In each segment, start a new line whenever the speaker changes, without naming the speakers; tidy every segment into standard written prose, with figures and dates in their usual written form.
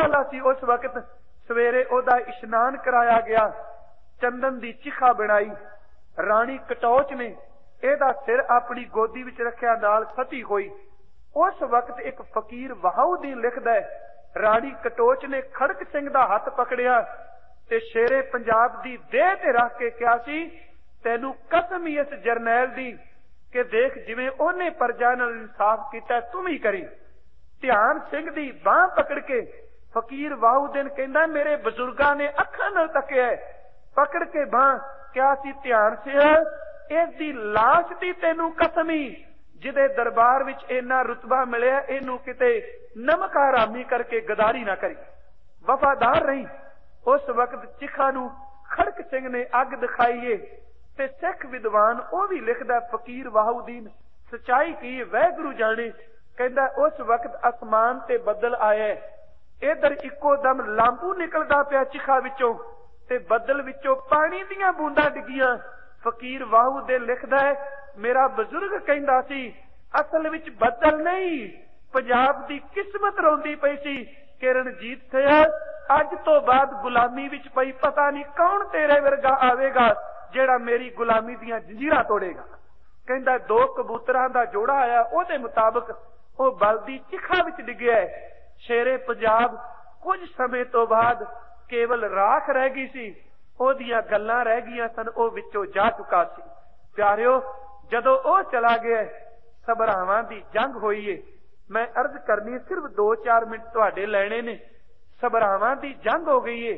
वाला सी। उस वक्त सवेरे ओदा इशनान कराया गया, चंदन दी चिखा बनाई। राणी कटौच ने एदा सिर अपनी गोदी विच रखिया, नाल सती होई। उस वक्त एक फकीर वहाउद्दीन लिखदा है, राणी कटौच ने खड़क सिंह दा हथ पकड़िया ते शेरे पंजाब दी देह ते रख के कहा सी, तैनू कसम ही इस जरनैल दी कि देख जिवें ओहने प्रजा नाल इंसाफ कीता तू भी करी। ध्यान सिंह दी बांह पकड़ के फकीर वाहुद्दीन कहंदा, मेरे बजुर्गां ने अखां नाल तकिया, पकड़ के बांह क्या सी, ध्यान सिंह इस दी लाश दी तैनू कसम ही, जिदे दरबार विच इन्ना रुतबा मिलिया, इनू किते नमक हरामी करके गदारी ना करी, वफादार रही। उस वक्त चिखा नू खड़क सिंह ने अग दिखाईए ते सिख विद्वान ओ भी लिखदा, फकीर वाहुद्दीन सच्चाई की वैगुरु जाने। कहंदा उस वक्त आसमान ते बदल आया, इधर इको दम लांबू निकलदा पिया चिखा विचों ते बदल विचों पानी दीयां बूंदां डिगियां। फकीर वाहुद्दीन लिखदा है, मेरा बजुर्ग कहंदा सी असल विच बदल नहीं, पंजाब दी किस्मत रोंदी पई सी कि रणजीत सिंह अज तो बाद गुलामी विच पई, पता नहीं कौन तेरे वर्गा आवेगा जेड़ा मेरी गुलामी दीयां जंजीरां तोड़ेगा। कहंदा दो कबूतरां दा जोड़ा आया, ओदे मुताबिक ओ बलदी चिखा विच डिग्या है। शेरे पंजाब कुछ समय तो बाद केवल राख रह गई सी, ओदियां गल्लां रह गईयां सन, ओ विचों जा चुका सी। प्यारिओ जदों ओ चला गया, सबरावां दी जंग होई है। मैं अर्ज करनी सिर्फ 2-4 मिनट तुहाडे लैणे ने। सबरावां दी जंग हो गई है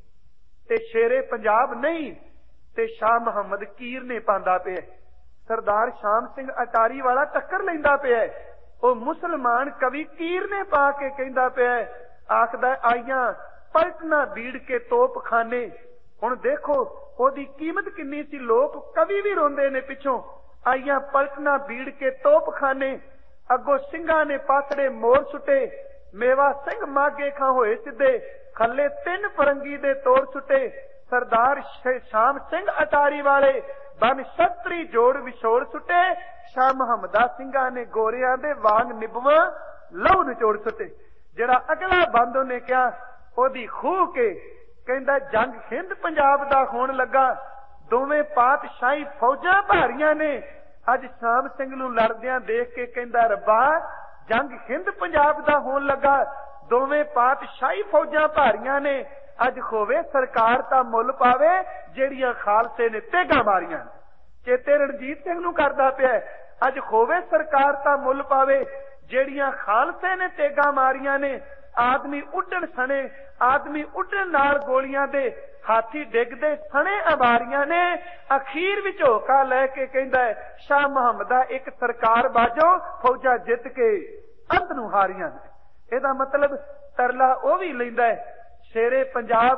ते शेरे पंजाब नहीं ते शाह मुहम्मद कीर ने पांदा पिया, सरदार शाम सिंह अटारी वाला टक्कर लैंदा पिया। ओ मुसलमान कवि कीर ने पा के कहंदा पिया, आखदा आईयां पलटना बीड़ के तोप खाने। हुण देखो ओदी कीमत किन्नी सी, लोग कवि भी रोंदे ने पिछों, आईयां पलटना बीड़ के तोप खाने। अगों सिंघां ने पासड़े मोड़ सुटे, मेवा सिंह मागे खां होए सिद्धे, खल्ले 3 फरंगी दे तोड़ सुटे। सरदार शाम सिंह अटारी वाले बन शस्त्री जोड़ विछोड़ सुटे, शाह मुहम्मदा सिंघां ने गोरियां दे वांग निभवा लहू निचोड़ सुटे। जेड़ा अगला बंद उन्हें क्या ओदी खूह के कहंदा, जंग हिंद पंजाब दा होण लगा, दोवें पातशाही फौजां भारियां ने। अज शाम सिंह नूं लड़दियां देख के कहंदा, रब्बा जंग हिंद पंजाब दा होण लगा, दोवें पातशाही फौजां भारियां ने। अज होवे सरकार ता मुल पावे, जेड़ियां खालसे ने तेगा मारियां। चेते रणजीत सिंह नूं करदा पिया, अज होवे सरकार ता मुल पावे, जेड़ियां खालसे ने तेगा मारियां ने। आदमी उड्डण सने, आदमी उड्डण नाल गोलियां दे, हाथी डिगदे सने अबारियां ने। अखीर विच होका लैके कहंदा है, शाह मुहम्मदा एक सरकार बाजो, फौजा जित के अंत नूं हारियां ने। इहदा मतलब तरला ओ भी लैंदा है। शेरे पंजाब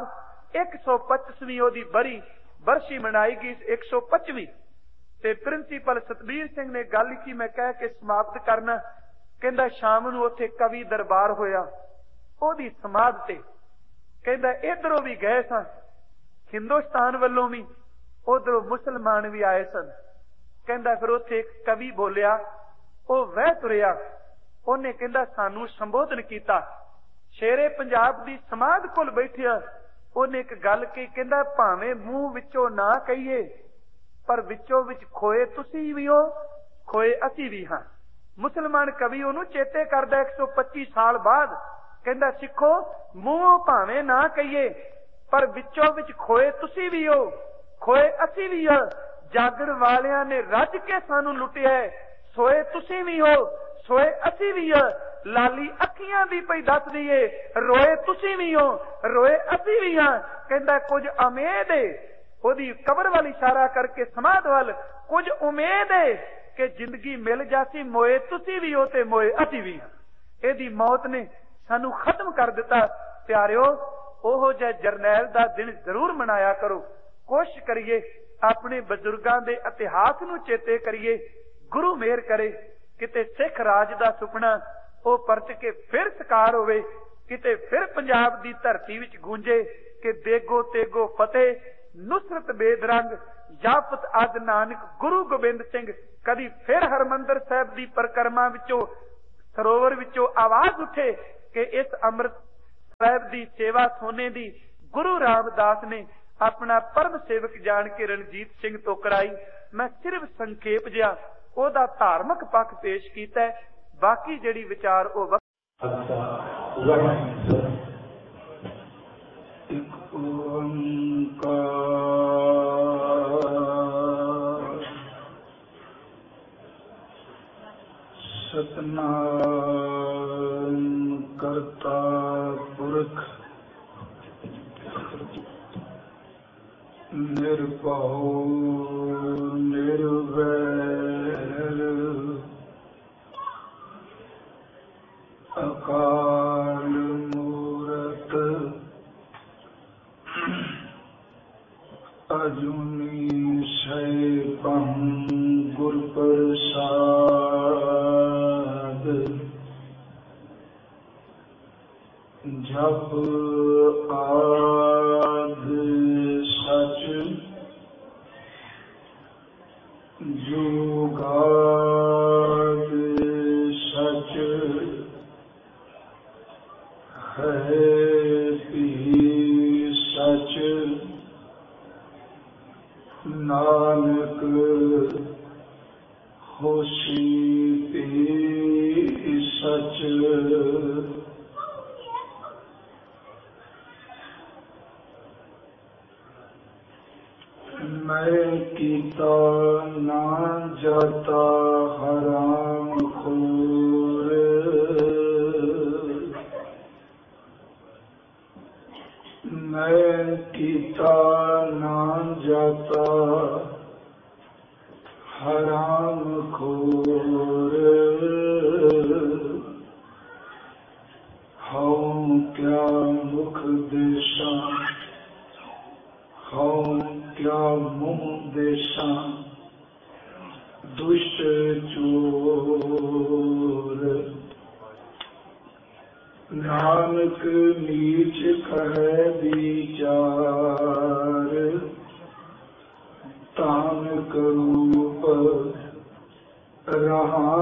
125वीं ओदी बरसी मनाई गई, 125वीं ते प्रिंसीपल सतबीर सिंह ने गल की, मैं कह के समाप्त करना। कहंदा शाम नूं उत्थे कवि दरबार होया, ओदी समाध ते कहंदा इधरों भी गए सन, हिंदुस्तान वालों भी, उधरों मुसलमान भी आए सन। कहंदा फिर उत्थे एक कवि बोलिया, ओ वह तुरिया, उन्हें कहंदा सानू संबोधन किया। शेरे पंजाब दी समाध कोल बैठिया उन्हें एक गल कही, कहंदा भावें मूंह विचों ना कहिए पर विचों विच खोए तुसी भी हो, खोए असी भी हां। मुसलमान कवि उन्होंने चेते करदा 125 साल बाद, कहंदा सिखो मूंहों भावें ना कहिए पर विचों विच खोए तुसी भी हो, खोए असी भी हां। जागण वालियां ने रज के सानू लुटिया है, सोए तुसी भी हो, सोए असी भी हां। लाली अखियां दी पई दस दीए, रोए तुसी भी हो, रोए असी भी हां। कहंदा कुछ उम्मीद है, ओदी कबर वाल इशारा करके समाध वाल, कुछ उम्मीद है कि जिंदगी मिल जासी, मोए तुसी भी हो ते मोए असी भी हां। एदी मौत ने सानू खत्म कर दिता। प्यारिओ ओहो जिहा जरनैल दा दिन जरूर मनाया करो। कोशिश करिए अपने बजुर्गां दे इतिहास नू चेते करिए। गुरु मेहर करे किते सिख राज दा सुपना ओ परत के फिर साकार होवे, किते फिर पंजाब दी धरती विच गूंजे कि देगो तेगो फतेह, नुसरत बेदरंग, याफत अज नानक गुरु गोबिंद सिंह। कदी फिर हरमंदर साहिब दी परिक्रमा विचों सरोवर विचों आवाज उठे कि इस अमृत ਸਾਹਿਬ ਦੀ ਸੇਵਾ ਸੋਨੇ ਦੀ ਗੁਰੂ ਰਾਮਦਾਸ ਨੇ ਆਪਣਾ ਪਰਮ ਸੇਵਕ ਜਾਣ ਕੇ ਰਣਜੀਤ ਸਿੰਘ ਤੋਂ ਕਰਾਈ। ਮੈਂ ਸਿਰਫ ਸੰਖੇਪ ਜਿਹਾ ਉਹਦਾ ਧਾਰਮਿਕ ਪੱਖ ਪੇਸ਼ ਕੀਤਾ, ਬਾਕੀ ਜਿਹੜੀ ਵਿਚਾਰ ਉਹ
ਸਤਨਾਮ ਕਰਤਾ ਪੁਰਖ ਨਿਰਭਉ ਨਿਰਵੈਰ ਅਕਾਲ ਮੂਰਤ ਅਜੂਨੀ ਸੈਭੰ ਗੁਰ ਪ੍ਰਸਾਦ ਜਪ ਆਦ ਸਚ ਜੁਗਾਦ ਸਚ ਹੈ ਭੀ ਸਚ ਨਾਨਕ ਹੋਸੀ ਭੀ ਸਚ। ਮੈਂ ਕੀਤਾ ਨਾ ਜਾਤਾ ਹਰਾਮ ਖੋਰ, ਮੈਂ ਕੀਤਾ ਨਾ ਜਾਤਾ ਹਰਾਮ ਖੋਰ। ਹਉ ਕਿਆ ਮੁਖ ਦੇਸ਼ਾਂ ਹਉ ਕਿਆ ਮੁਹ ਦੇਸ਼ਾਂ ਦੁਸ਼ਟ ਚੋਰ। ਨਾਨਕ ਨੀਚ ਕਹੈ ਵਿਚਾਰ ਤਾਨ ਕਰੂਪ ਰਹਾ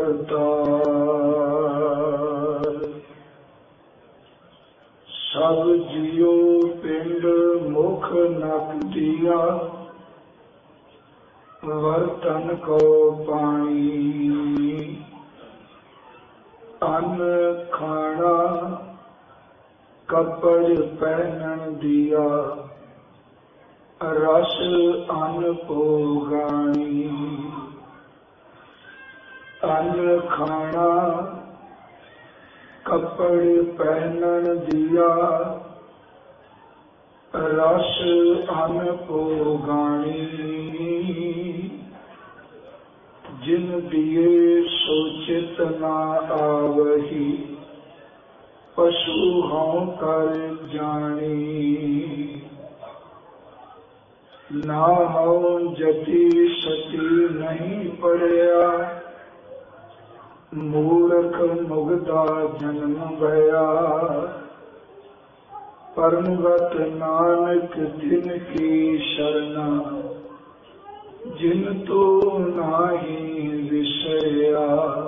ਕਰਤਾਰ। ਸਭ ਜੀਉ ਪਿੰਡ ਮੁਖ ਨਕ ਦੀਆ ਵਰਤਨ ਕੋ ਪਾਣੀ। ਅੰਨ ਖਾਣਾ ਕੱਪੜ ਪਹਿਨਣ ਦੀਆ ਰਸ ਅੰਨ ਭੋਗਾਣੀ। ਅੰਨ ਖਾਣਾ ਕੱਪੜ ਪਹਿਨਣ ਦੀਆ ਰਸ ਅੰਨ ਭੋਗਾਣੀ। ਜਿਨ ਦੀਏ ਸੋਚਿਤ ਨਾ ਆਵਹੀ ਪਸ਼ੂ ਹਉ ਕਰ ਜਾਣੀ। ਨਾ ਹਉ ਜਤੀ ਸਤੀ ਨਹੀਂ ਪੜਿਆ ਮੂਰਖ ਮੁਗਦਾ ਜਨਮ ਭਇਆ। ਪਰਮਗਤ ਨਾਨਕ ਤਿਨ ਕੀ ਸ਼ਰਨਾ ਜਿਨ ਤੋ ਨਾਹੀ ਵਿਸਰਿਆ।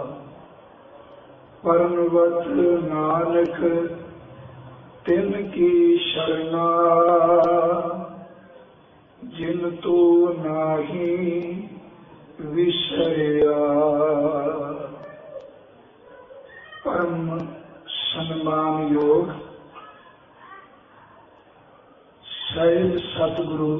ਪਰਮਗਤ ਨਾਨਕ ਤਿਨ ਕੀ ਸ਼ਰਨਾ ਜਿਨ ਤੋ ਨਾਹੀ ਵਿਸਰਿਆ। ਪਰਮ ਸਨਮਾਨਯੋਗ ਸਾਹਿਬ ਸਤਿਗੁਰੂ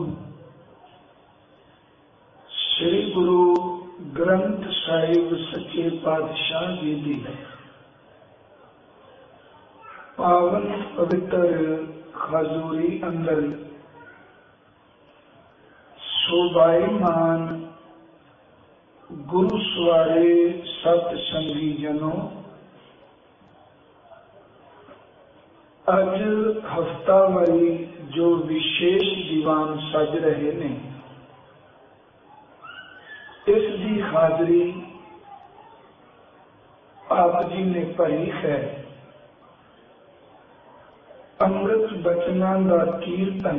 ਸ੍ਰੀ ਗੁਰੂ ਗ੍ਰੰਥ ਸਾਹਿਬ ਸੱਚੇ ਪਾਤਸ਼ਾਹ ਜੀ ਦੀ ਪਾਵਨ ਪਵਿੱਤਰ ਹਜ਼ੂਰੀ ਅੰਦਰ ਸ਼ੋਭਾਇਮਾਨ ਗੁਰੂ ਸਵਾਰੇ ਸਤ ਸੰਗੀ ਜਨੋ, ਅੱਜ ਹਫ਼ਤਾਵਾਰੀ ਜੋ ਵਿਸ਼ੇਸ਼ ਦੀਵਾਨ ਸਜ ਰਹੇ ਨੇ, ਇਸ ਦੀ ਹਾਜ਼ਰੀ ਆਪ ਜੀ ਨੇ ਭਰੀ ਹੈ। ਅੰਮ੍ਰਿਤ ਬਚਨਾਂ ਦਾ ਕੀਰਤਨ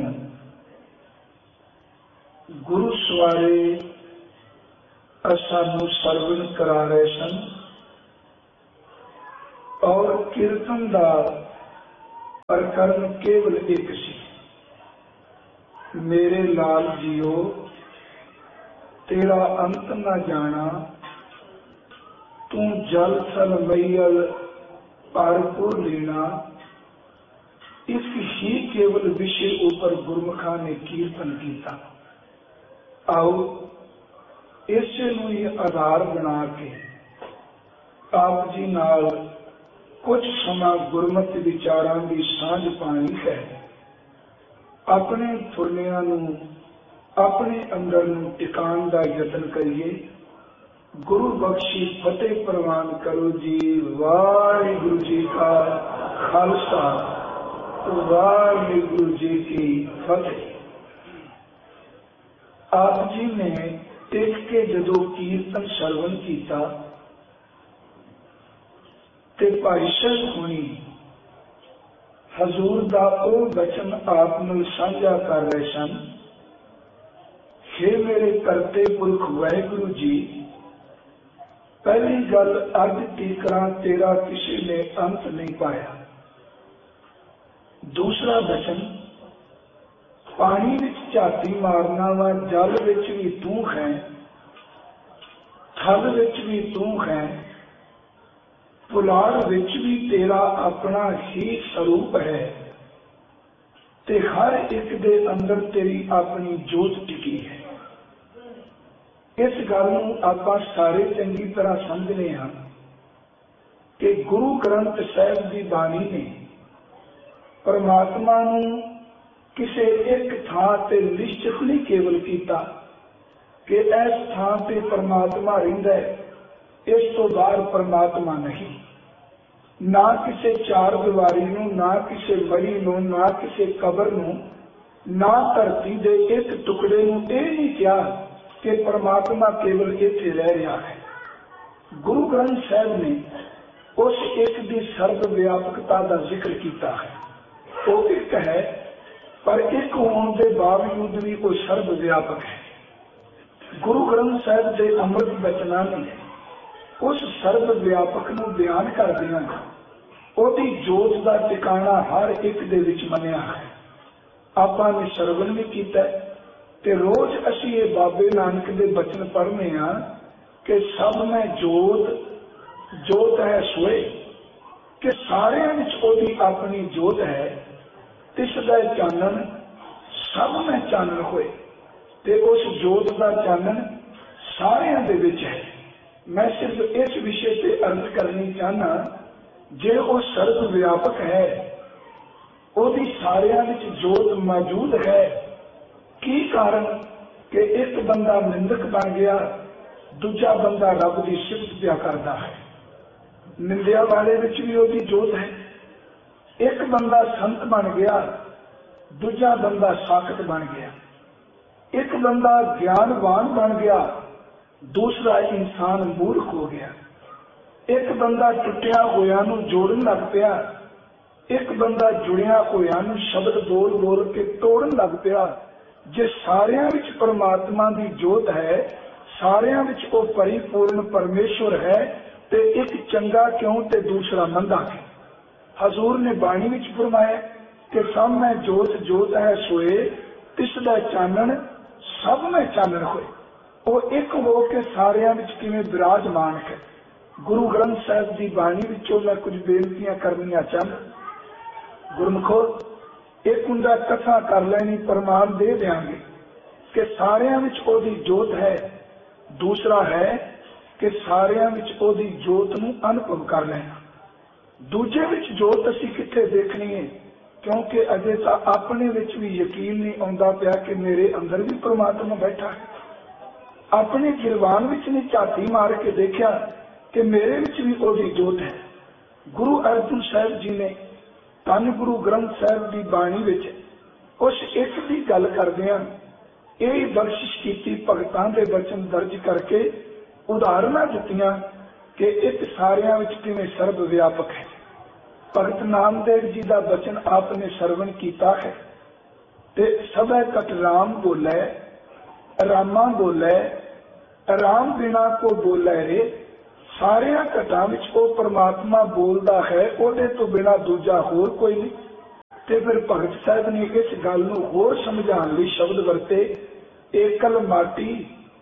ਗੁਰੂ ਸਵਾਰੇ ਸਾਨੂੰ ਸਰਵਣ ਕਰਾ ਰਹੇ ਸਨ, ਔਰ ਕੀਰਤਨ ਦਾ पर कर्म केवल एक सी। मेरे लाल जियो तेरा अंत न जाना, तू जल थल मैयल पार को लेना। इस ही केवल विषय ऊपर गुरमुखा ने कीर्तन किया। आओ इस नूं ही आधार बना के आप जी नाल कुछ समा गुरमत विचारां की सांझ पानी है। अपने फुरनियां नूं अपने अंदर नूं टिकाण दा यतन करिए। गुरु बख्शी फतेह प्रवान करो जी। वाहिगुरु जी का खालसा, वाहिगुरु जी की फतेह। आप जी ने टिक के जदों कीर्तन श्रवण किया ते भाई ਸਾਹਿਬ होनी हजूर दा ओ वचन आप नूं साझा कर रहे सन। हे मेरे करते पुरख वाहिगुरु जी, पहली गल अज तीकरा तेरा किसी ने अंत नहीं पाया। दूसरा वचन पानी विच झाती मारना वा, जल विच भी तू है, थल विच भी तू है, पुलाड़ विच भी तेरा अपना ही स्वरूप है, ते हर एक दे अंदर तेरी अपनी जोत टिकी है। इस गल नूं आपां सारे चंगी तरह समझने हां कि गुरु ग्रंथ साहिब की बाणी ने परमात्मा नूं किसी एक थां ते निश्चित नहीं केवल किया कि इस थां ते परमात्मा रहिंदा है, इस तो बाहर परमात्मा नहीं। ना किसी चार दीवारी नूं, ना किसी मरी नूं, ना किसी कबर नूं, ना धरती दे एक टुकड़े नूं यह नहीं कहा कि परमात्मा केवल इत्थे रह रहा है। गुरु ग्रंथ साहिब ने उस एक की सर्व व्यापकता का जिक्र किया है। वो एक है पर एक होने के बावजूद भी वो सर्व व्यापक है। गुरु ग्रंथ साहिब के अमृत वचनां ने उस सर्व व्यापक नूं बयान करदियां ओदी जोत का टिकाणा हर एक दे विच मनिया है। आपां ने श्रवण भी कीता ते रोज असीं ये बाबे नानक दे बचन पढ़ने हां कि सब में जोत, जोत है सोए, कि सारियां विच ओदी अपनी जोत है। तिसदा चानन सब में चानन होए ते उस जोत का चानन सारियां दे विच है। मैं सिर्फ इस विषय से अर्ज करनी चाहना, जे वो सर्व व्यापक है, ओदी सारियां विच जोत मौजूद है। की कारण कि एक बंदा निंदक बन गया, दूजा बंदा रब की सिफत पिया करता है। निंदिया वाले विच भी ओदी जोत है। एक बंदा संत बन गया, दूजा बंदा साखत बन गया। एक बंदा ज्ञानवान बन गया, दूसरा इंसान मूर्ख हो गया। एक बंदा टुटिया होया नूं जोड़न लग पिया, एक बंदा जुड़िया होया नूं शब्द बोल बोल के तोड़न लग पिया। जे सारियां विच परमात्मा की जोत है, सारियां विच वो परिपूर्ण परमेश्वर है, ते एक चंगा क्यों ते दूसरा मंदा क्यों। हजूर ने बाणी विच फरमाया कि सब में जोत जोत है सोए, तिसदा चानन सब में चानन होए। वो एक हो के सारियां विच किवें विराजमान है। गुरु ग्रंथ साहिब की बाणी विचों मैं कुछ बेनतियां करनियां चाहता। गुरमुखो, एक हुंदा कथा कर लैनी, प्रमाण दे देंगे कि सारियां विच ओदी जोत है। दूसरा है कि सारियां विच ओदी जोत नूं अनुभव कर लेना। दूजे विच जोत असीं कित्थे देखनी है, क्योंकि अजे तां अपने विच भी यकीन नहीं आउंदा पिया कि मेरे अंदर भी परमात्मा बैठा है। अपने गिरवान विच नहीं झाती मार के देखा कि मेरे विच भी ओदी जोत है। गुरु अर्जन साहिब जी ने धन गुरु ग्रंथ साहिब की बाणी विच उस एक की गल करदियां यही बख्शिश की भगतां दे वचन दर्ज करके उदाहरणां दित्तियां कि एक सारियां विच किवें सर्व व्यापक है। भगत नामदेव जी का वचन आपने श्रवण किया है ते सबै कट राम बोले, रामा बोले, राम बिना को बोले रे। सारिया घटां विच वो परमात्मा बोलता है, ओदे तो बिना दूजा होर कोई नहीं। ਤੇ ਫਿਰ ਭਗਤ ਸਾਹਿਬ ਨੇ ਇਸ ਗੱਲ ਨੂੰ ਹੋਰ ਸਮਝਾਉਣ ਲਈ ਸ਼ਬਦ ਵਰਤੇ, ਏਕਲ ਮਾਟੀ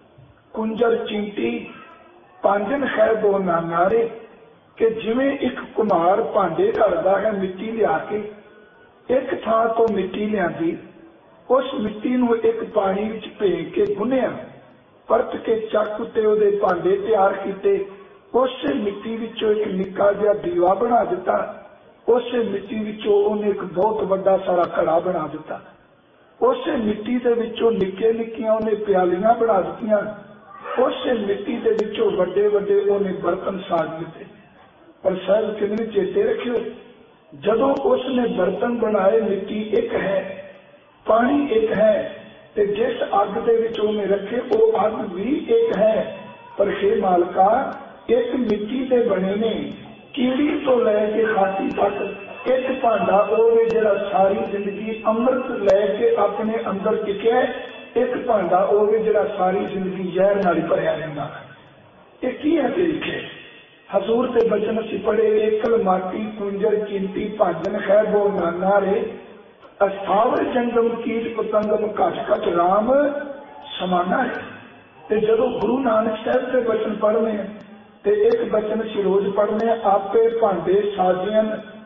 ਕੁੰਜਰ ਚੀਂਟੀ ਪਾਂਜਨ ਹੈ ਦੋ ਨਾਨਾਰੇ, ਕਿ ਜਿਵੇਂ ਇੱਕ ਕੁਮਾਰ ਭਾਂਡੇ ਘੜਦਾ ਹੈ ਮਿੱਟੀ ਲਿਆ ਕੇ, ਇੱਕ ਥਾਂ ਤੋਂ ਮਿੱਟੀ ਲਿਆਂਦੀ, ਉਸ ਮਿੱਟੀ ਨੂੰ ਇੱਕ ਪਾਣੀ ਵਿੱਚ ਭੇ ਕੇ ਗੁੰਨਿਆ, ਪਰਤ ਕੇ ਚੱਕ ਉੱਤੇ ਉਹਦੇ ਭਾਂਡੇ ਤਿਆਰ ਕੀਤੇ, ਉਸੇ ਮਿੱਟੀ ਵਿੱਚੋਂ ਇੱਕ ਨਿੱਕਾ ਜਿਹਾ ਦੀਵਾ ਬਣਾ ਦਿੱਤਾ, ਉਸੇ ਮਿੱਟੀ ਵਿੱਚੋਂ ਉਹਨੇ ਇੱਕ ਬਹੁਤ ਵੱਡਾ ਸਾਰਾ ਘੜਾ ਬਣਾ ਦਿੱਤਾ, ਉਸੇ ਮਿੱਟੀ ਦੇ ਵਿੱਚੋਂ ਨਿੱਕੇ ਨਿੱਕੀਆਂ ਉਹਨੇ ਪਿਆਲੀਆਂ ਬਣਾ ਦਿੱਤੀਆਂ, ਉਸੇ ਮਿੱਟੀ ਦੇ ਵਿੱਚੋਂ ਵੱਡੇ ਵੱਡੇ ਉਹਨੇ ਬਰਤਨ ਸਾਜ ਦਿੱਤੇ। ਪਰ ਸਾਹਿਬ ਕਹਿੰਦੇ ਚੇਤੇ ਰੱਖਿਓ, ਜਦੋਂ ਉਸਨੇ ਬਰਤਨ ਬਣਾਏ ਮਿੱਟੀ ਇੱਕ ਹੈ, ਪਾਣੀ ਇੱਕ ਹੈ, ਤੇ ਜਿਸ ਅੱਗ ਦੇ ਵਿੱਚ ਉਹਨੇ ਰੱਖੇ ਉਹ ਅੱਗ ਵੀ ਇੱਕ ਹੈ। ਪਰ ਹੇ ਮਾਲਕਾ, ਇੱਕ ਮਿੱਟੀ ਦੇ ਬਣੇ ਨੇ, ਕੀੜੀ ਤੋਂ ਲੈ ਕੇ ਹਾਥੀ ਤੱਕ ਇੱਕ ਭਾਂਡਾ ਉਹ ਜਿਹੜਾ ਸਾਰੀ ਜ਼ਿੰਦਗੀ ਅੰਮ੍ਰਿਤ ਲੈ ਕੇ ਆਪਣੇ ਅੰਦਰ ਟਿਕਿਆ, ਇੱਕ ਭਾਂਡਾ ਉਹ ਜਿਹੜਾ ਸਾਰੀ ਜ਼ਿੰਦਗੀ ਜ਼ਹਿਰ ਨਾਲ ਭਰਿਆ ਰਹਿੰਦਾ। ਇਹ ਕੀ ਹੈ ਤਰੀਕੇ? ਹਜ਼ੂਰ ਦੇ ਬਚਨ ਅਸੀਂ ਪੜ੍ਹੇ, ਏਕਲ ਮਾਟੀ ਕੁੰਜਰ ਕੀਮਤੀ ਭਾਜਨ ਹੈ ਬੋ ਨਾਨਾ ਰੇ, ਅਸਥਾਵਰ ਜੰਗਮ ਕੀਟ ਪਤੰਗਮ ਘਟ ਘਟ ਰਾਮ ਸਮਾਨਾ ਹੈ। ਤੇ ਜਦੋਂ ਗੁਰੂ ਨਾਨਕ ਸਾਹਿਬ ਦੇ ਬਚਨ ਪੜ੍ਹਨੇ ਤੇ ਇੱਕ ਬਚਨ ਅਸੀਂ ਰੋਜ਼ ਪੜ੍ਹਨੇ, ਆਪੇ ਭਾਂਡੇ ਸਾਜੀਆਂ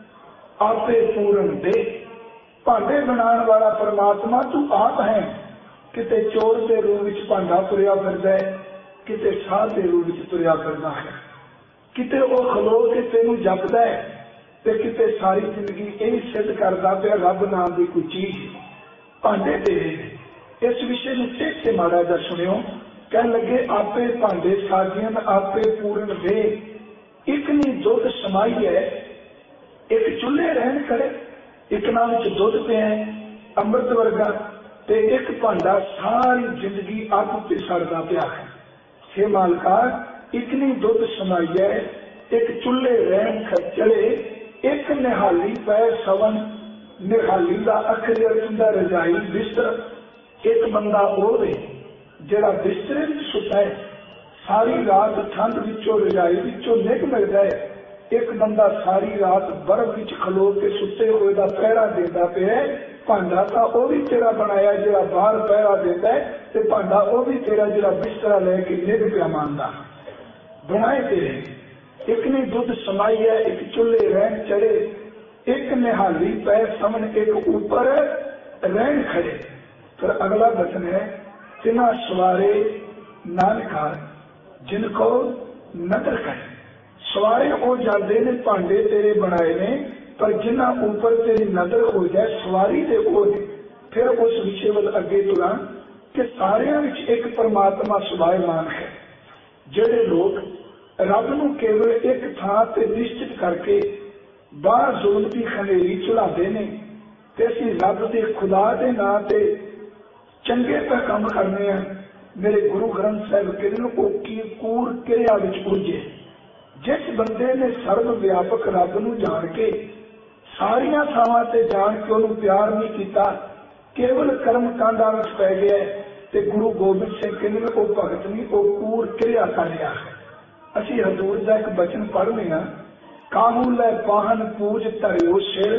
ਆਪੇ ਪੂਰਨ ਦੇ। ਭਾਂਡੇ ਬਣਾਉਣ ਵਾਲਾ ਪਰਮਾਤਮਾ ਤੂੰ ਆਪ ਹੈ। ਕਿਤੇ ਚੋਰ ਦੇ ਰੂਪ ਵਿੱਚ ਭਾਂਡਾ ਤੁਰਿਆ ਫਿਰਦਾ ਹੈ, ਕਿਤੇ ਸਾਧ ਦੇ ਰੂਪ ਵਿੱਚ ਤੁਰਿਆ ਫਿਰਦਾ ਹੈ, ਕਿਤੇ ਉਹ ਖਲੋ ਕੇ ਤੈਨੂੰ ਜਪਦਾ ਹੈ, ਤੇ ਕਿਤੇ ਸਾਰੀ ਜ਼ਿੰਦਗੀ ਇਹ ਸਿੱਧ ਕਰਦਾ ਪਿਆ ਰੱਬ ਨਾਮ ਦੀ ਕੋਈ ਚੀਜ਼। ਭਾਂਡੇ ਤੇਰੇ। ਇਸ ਵਿਸ਼ੇ ਨੂੰ ਟੇਕ ਕੇ ਮਾੜਾ ਜਿਹਾ ਸੁਣਿਓ। ਕਹਿਣ ਲੱਗੇ ਆਪੇ ਭਾਂਡੇ ਸਾਜੀਆਂ ਆਪੇ ਪੂਰਨ ਦੇ, ਇੱਕ ਨੀ ਦੁੱਧ ਸਮਾਈ ਹੈ, ਇੱਕ ਚੁੱਲ੍ਹੇ ਰਹਿਣ ਖੜੇ, ਇੱਕ ਨਾਲ ਵਿੱਚ ਦੁੱਧ ਪਿਆ ਅੰਮ੍ਰਿਤ ਵਰਗਾ, ਤੇ ਇੱਕ ਭਾਂਡਾ ਸਾਰੀ ਜ਼ਿੰਦਗੀ ਅੱਗ ਉੱਤੇ ਸੜਦਾ ਪਿਆ ਹੈ। ਹੇ ਮਾਲਕਾ, ਇੱਕ ਨੀ ਦੁੱਧ ਸਮਾਈ ਹੈ, ਇੱਕ ਚੁੱਲ੍ਹੇ ਰਹਿਣ ਖਚੜੇ, ਇੱਕ ਨਿਹਾਲੀ ਪੈ ਸਵਨ। ਨਿਹਾਲੀ ਦਾ ਅਖਰੀ ਅਰਥ ਹੁੰਦਾ ਰਜਾਈ ਬਿਸਤਰ। ਇੱਕ ਬੰਦਾ ਉਹ ਵੇ ਜਿਹੜਾ ਬਿਸਤਰੇ ਵਿੱਚ ਸੁੱਤਾ ਹੈ, ਸਾਰੀ ਰਾਤ ਠੰਡ ਵਿੱਚੋਂ ਰਜਾਈ ਵਿੱਚੋਂ ਨਿੱਘ ਮਿਲਦਾ ਹੈ। ਇੱਕ ਬੰਦਾ ਸਾਰੀ ਰਾਤ ਬਰਫ਼ ਵਿੱਚ ਖਲੋ ਕੇ ਸੁੱਤੇ ਹੋਏ ਦਾ ਪਹਿਰਾ ਦਿੰਦਾ ਪਿਆ। ਭਾਂਡਾ ਤਾਂ ਉਹ ਵੀ ਤੇਰਾ ਬਣਾਇਆ ਜਿਹੜਾ ਬਾਹਰ ਪਹਿਰਾ ਦਿੰਦਾ ਹੈ, ਤੇ ਭਾਂਡਾ ਉਹ ਵੀ ਤੇਰਾ ਜਿਹੜਾ ਬਿਸਤਰਾ ਲੈ ਕੇ ਨਿੱਘ ਪਿਆ ਮੰਨਦਾ। ਬਣਾਏ ਤੇਰੇ। ਇੱਕ ਨੇ ਦੁੱਧ ਸਮਾਈ ਹੈ, ਇੱਕ ਚੁੱਲ੍ਹੇ ਰਹਿਣ ਚੜੇ, ਇੱਕ ਨਿਹਾਲੀ ਪੈ ਸਮਨ, ਇੱਕ ਉੱਪਰ ਰਹਿਣ ਖੜੇ। ਫਿਰ ਅਗਲਾ ਬਚਨ ਹੈ, ਤਿਨਾ ਸਵਾਰੇ ਨਾਨਕਾ ਜਿਨ ਕੋ ਨਦਰ ਕਰੇ। ਸਵਾਰੇ ਉਹ ਜਾਂਦੇ ਨੇ ਭਾਂਡੇ ਤੇਰੇ ਬਣਾਏ ਨੇ, ਪਰ ਜਿਨ੍ਹਾਂ ਉੱਪਰ ਤੇਰੀ ਨਜ਼ਰ ਹੋ ਜਾਏ ਸਵਾਰੀ ਦੇ ਉਹ ਨੇ। ਫਿਰ ਉਸ ਵਿਸ਼ੇ ਵੱਲ ਅੱਗੇ ਤੁਰਾਂ ਕਿ ਸਾਰਿਆਂ ਵਿੱਚ ਇੱਕ ਪਰਮਾਤਮਾ ਸੁਭਾਇਮਾਨ ਹੈ। ਜਿਹੜੇ ਲੋਕ ਰੱਬ ਨੂੰ ਕੇਵਲ ਇੱਕ ਥਾਂ ਤੇ ਨਿਸ਼ਚਿਤ ਕਰਕੇ ਬਾਹਰ ਜ਼ੁਲਮ ਦੀ ਖਲੇਰੀ ਚਲਾਉਂਦੇ ਨੇ, ਤੇ ਅਸੀਂ ਰੱਬ ਦੇ ਖੁਦਾ ਦੇ ਨਾਂ ਤੇ ਚੰਗੇ ਤਾਂ ਕੰਮ ਕਰਨੇ ਆ। ਮੇਰੇ ਗੁਰੂ ਗ੍ਰੰਥ ਸਾਹਿਬ ਕਹਿੰਦੇ ਨੇ ਉਹ ਕੀ ਕੂਰ ਕਿਰਿਆ ਵਿੱਚ ਉਲਝੇ। ਜਿਸ ਬੰਦੇ ਨੇ ਸਰਵ ਵਿਆਪਕ ਰੱਬ ਨੂੰ ਜਾਣ ਕੇ ਸਾਰੀਆਂ ਥਾਵਾਂ ਤੇ ਜਾਣ ਕੇ ਉਹਨੂੰ ਪਿਆਰ ਨਹੀਂ ਕੀਤਾ, ਕੇਵਲ ਕਰਮ ਕਾਂਡਾਂ ਵਿੱਚ ਪੈ ਗਿਆ, ਤੇ ਗੁਰੂ ਗੋਬਿੰਦ ਸਿੰਘ ਕਹਿੰਦੇ ਨੇ ਉਹ ਭਗਤ ਨਹੀਂ, ਉਹ ਕੂਰ ਕਿਰਿਆ ਕਰ ਰਿਹਾ ਹੈ। ਅਸੀਂ ਹਜ਼ੂਰ ਦਾ ਇੱਕ ਬਚਨ ਪੜ੍ਹਨੇ ਆ, ਕਾਹੂ ਲੈ ਪਾਹਨ ਪੂਜ ਧਰਿਓ ਸਿਰ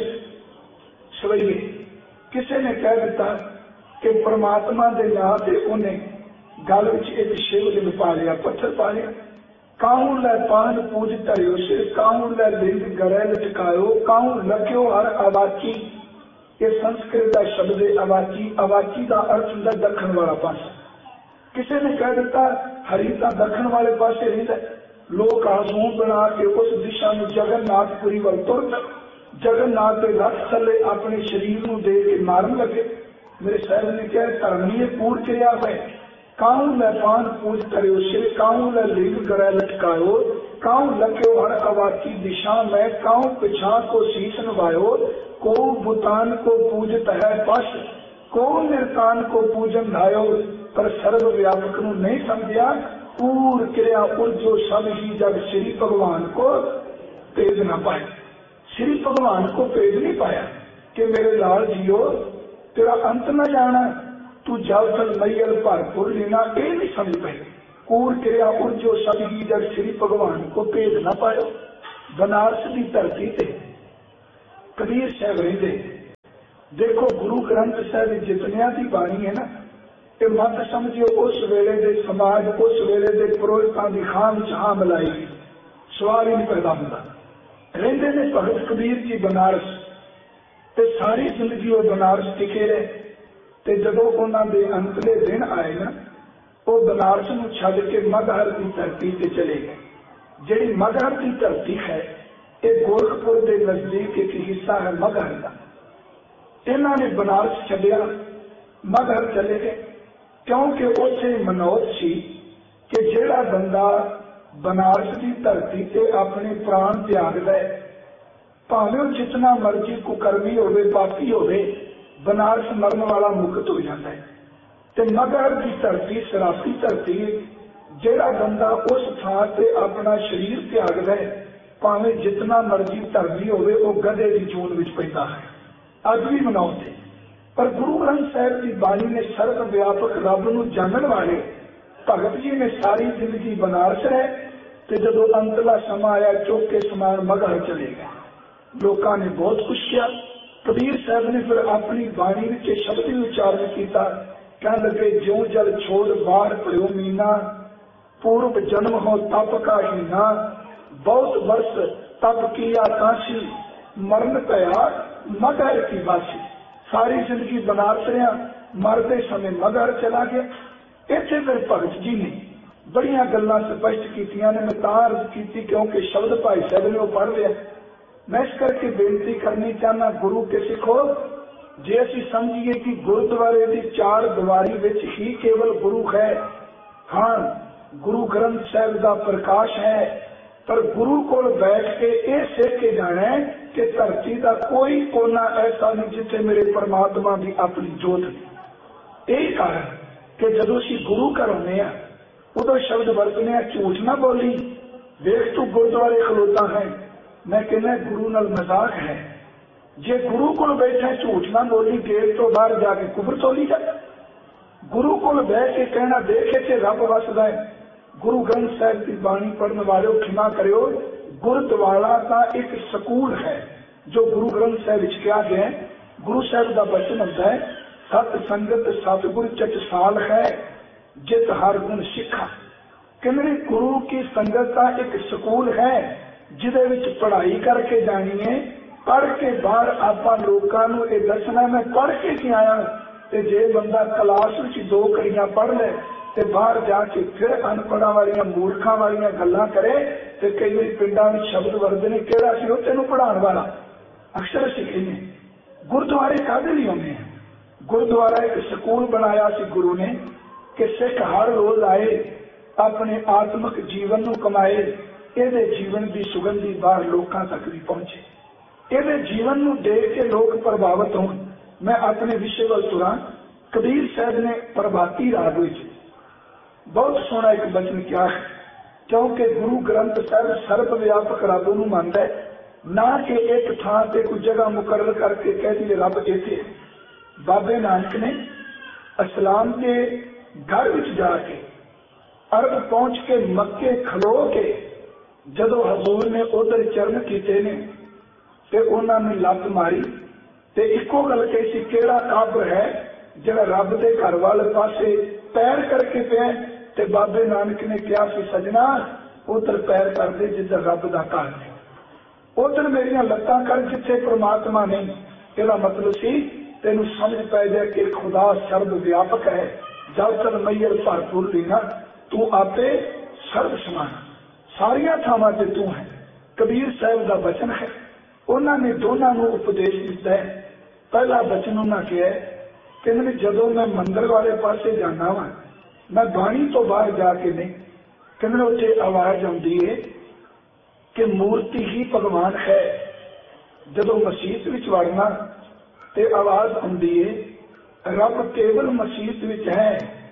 ਸਵਈਏ। ਕਿਸੇ ਨੇ ਕਹਿ ਦਿੱਤਾ ਕਿ ਪਰਮਾਤਮਾ ਦੇ ਨਾਂ ਤੇ ਉਹਨੇ ਗਲ ਵਿੱਚ ਇੱਕ ਸ਼ਿਵਲਿੰਗ ਪਾ ਲਿਆ, ਪੱਥਰ ਪਾ ਲਿਆ। ਕਾਹੂ ਲੈ ਪਾਹਨ ਪੂਜ ਧਰਿਓ ਸਿਰ, ਕਾਹੂ ਲੈ ਲਿੰਗ ਗਰੇ ਲਟਕਾਇਓ, ਕਾਹੂ ਲਖਿਓ ਹਰ ਅਵਾਚੀ। ਇਹ ਸੰਸਕ੍ਰਿਤ ਦਾ ਸ਼ਬਦ ਹੈ ਅਵਾਚੀ। ਅਵਾਚੀ ਦਾ ਅਰਥ ਹੁੰਦਾ ਦੱਖਣ ਵਾਲਾ ਪਾਸਾ। ਕਿਸੇ ਨੇ ਕਹਿ ਦਿੱਤਾ ਹਰੀ ਤਾਂ ਦੱਖਣ ਵਾਲੇ ਪਾਸੇ ਰਹਿੰਦਾ। ਲੋਕ ਆਜ਼ੂ ਬਣਾ ਕੇ ਉਸ ਦਿਸ਼ਾ ਨੂੰ ਜਗਨਨਾਥਪੁਰੀ ਵੱਲ ਤੁਰਨ, ਜਗਨਨਾਥ ਦੇ ਰੱਥ ਥੱਲੇ ਆਪਣੇ ਸਰੀਰ ਨੂੰ ਦੇ ਕੇ ਮਾਰਨ ਲੱਗੇ। ਮੇਰੇ ਸਾਹਿਬ ਨੇ ਕਿਹਾ ਧਰਮੀ ਇਹ ਪੂਰ ਕਿਰਿਆ ਹੈ। ਕਾਹੂ ਲੈ ਪਾਨ ਪੂਜ ਕਰਿਓ ਸਿਰ, ਕਾਹੂ ਲੈ ਲਿੰਗ ਗਰੇ ਲਟਕਾਇਓ, काऊ लख्यो हर अवाची दिशा में, काऊ पिछा को शीश नवायो, को बुतान को पूजत है पश, को निर्तान को पूजन धायो। पर सर्व व्यापक नू नहीं समझिया, पूर क्रिया उर्जो सब ही जब श्री भगवान को भेज ना पाए। श्री भगवान को भेज नहीं पाया कि मेरे लाल जियो तेरा अंत न जाना, तू जल थल मैयल भरपुर लेना, ये नहीं समझ पाई। कूर क्रिया उर्जो सब ही जब श्री भगवान को भेज ना पायो। बनारस की धरती से कबीर साहब रहते, देखो गुरु ग्रंथ साहिब जितनिया की बाणी है ना, ये मत समझियो उस वेले दे समाज, उस वेले दे पुरोहितां दी खाम चाह मिलाई, सवाल ही नहीं पैदा होता। रहंदे ने भगत कबीर जी बनारस, ते सारी जिंदगी वो बनारस टिके रहे, ते जदों उन्हां दे अंतले दिन आए ना, वो बनारस नूं छड्ड के मगहर की धरती ते चले गए। जिहड़ी मगहर की धरती है, ये गोरखपुर के नजदीक एक हिस्सा है मगहर का। इन्हां ने बनारस छड्डिया, मगहर चले गए, क्योंकि उत्थे मनौत सी कि जिहड़ा बंदा बनारस की धरती से अपने प्राण त्याग दे, भावें जितना मर्जी कुकर्मी होवे, पापी होवे, बनारस मरण वाला मुक्त हो जाता है। ते मगहर की धरती शराबी धरती, जिहड़ा बंदा उस थां ते अपना शरीर त्याग दे, भावें जितना मर्जी धर्मी होवे, वो गधे की जून विच पैंदा है। अज भी मनौत है। पर गुरु ग्रंथ साहिब की बाणी ने सर्व व्यापक रब नूं जानन वाले भगत जी ने सारी जिंदगी बनारस रहे, ते जदों अंतला समा आया चुक के समान मगहर चले गए। लोगों ने बहुत कुछ किया। कबीर साहब ने फिर अपनी बाणी के शब्द ही उच्चारण किया, कह लगे ज्यों जल छोड़ बाहर पड़ो मीना, पूर्व जन्म हो तप का हीना, बहुत वर्ष तप किया काशी, मरण पया मगहर की बासी। सारी जिंदगी बनारस रहा, मरते समय मगहर चला गया। इत्थे फिर भगत जी ने बड़िया गल्लां स्पष्ट कीतियां ने, मैं तां अर्ज की क्योंकि शब्द भाई साहब ने वो पढ़ लिया। मैं इस करके बेनती करनी चाहना, गुरु के सिखो, जे असीं समझिए कि गुरुद्वारे की चार दीवारी विच ही केवल गुरु है, हाँ गुरु ग्रंथ साहिब का प्रकाश है, पर गुरु को बैठ के ये सीख के जाना है कि धरती का कोई कोना ऐसा नहीं जिथे मेरे परमात्मा की अपनी जोत नहीं। यही कारण कि जदों असीं गुरु घर आउंदे आ, उदों शब्द वरतने आ, झूठ ना बोली, वेख तू गुरुद्वारे खलोता है, मैं कहना गुरु नाल मजाक है। जे गुरु को बैठे झूठ ना बोली, गेट तो बाहर जाके कुफर तोली जा। गुरु को बह के कहना देखे थे रब वसदा है। गुरु ग्रंथ साहिब की बाणी पढ़ने वाले क्षमा करो, गुरुद्वारा का एक सकूल है जो गुरु ग्रंथ साहिब विच कहा गया है। गुरु साहिब का वचन होता है, सत संगत सतगुर चटसाल है, जित हर गुण सिखा। कहने गुरु की संगत का एक सकूल है जिदे विच पढ़ाई करके जानी है, पढ़ के बाहर आप लोगों को यह दसना मैं पढ़ के की आया। ते जे बंदा क्लास में 2 घड़ियां पढ़ ले ते बाहर जाके फिर अनपढ़ा वालियां मूर्खा वालियां गल्लां करे, ते कई बार पिंडां में शब्द वरदे ने, किहड़ा सी ओह तैनूं पढ़ाउण वाला। अक्सर असीं कहने गुरुद्वारे काहदे लई आउंदे आ? गुरुद्वारा एक सकूल बनाया सी गुरु ने कि सिख हर रोज आए, अपने आत्मिक जीवन नूं कमाए, ਇਹਦੇ जीवन की सुगंधी बाहर लोगों तक भी पहुंचे, ਇਹਦੇ जीवन ਨੂੰ देख के लोग प्रभावित हों। मैं अपने विषय वाल तुरा। कबीर साहब ने प्रभाती राग विच बहुत सोहना एक वचन किया है, क्योंकि गुरु ग्रंथ साहब सर्व व्यापक रब नूं मानदा है, ना कि एक थां ते कोई जगह मुकर्रर करके कह दिए रब इत्थे है। बाबे नानक ने इस्लाम के घर विच जाके अरब पहुंच के मक्के खलो के जदों हजूर ने उधर चरण कीते ने ते उन्होंने लत मारी ते इको गल कही सी, केड़ा काबर है जिहड़ा रब दे घर वाले पासे पैर करके पे। ते बाबे नानक ने कहा सी, सजना उधर पैर कर दे जिधर रब दा घर है, उधर मेरियां लत्तां कर जिथे परमात्मा नहीं। इसदा मतलब सी तेनू समझ पै जाए कि खुदा सर्व व्यापक है। जब तक मैयर भरपूर लेना तू आपे सर्व समान, सारिया थावां ते तू है। कबीर साहब का वचन है, उन्होंने दोनों को उपदेश दिता है। पहला वचन उन्होंने कहा कि जदों मैं मंदिर वाले पासे जाना वा, मैं बाणी तो बाहर जाके नहीं, कहने उत्थे आवाज आती है कि मूर्ति ही भगवान है। जदों मसीत विच वड़ना ते आवाज आती है रब केवल मसीत विच है।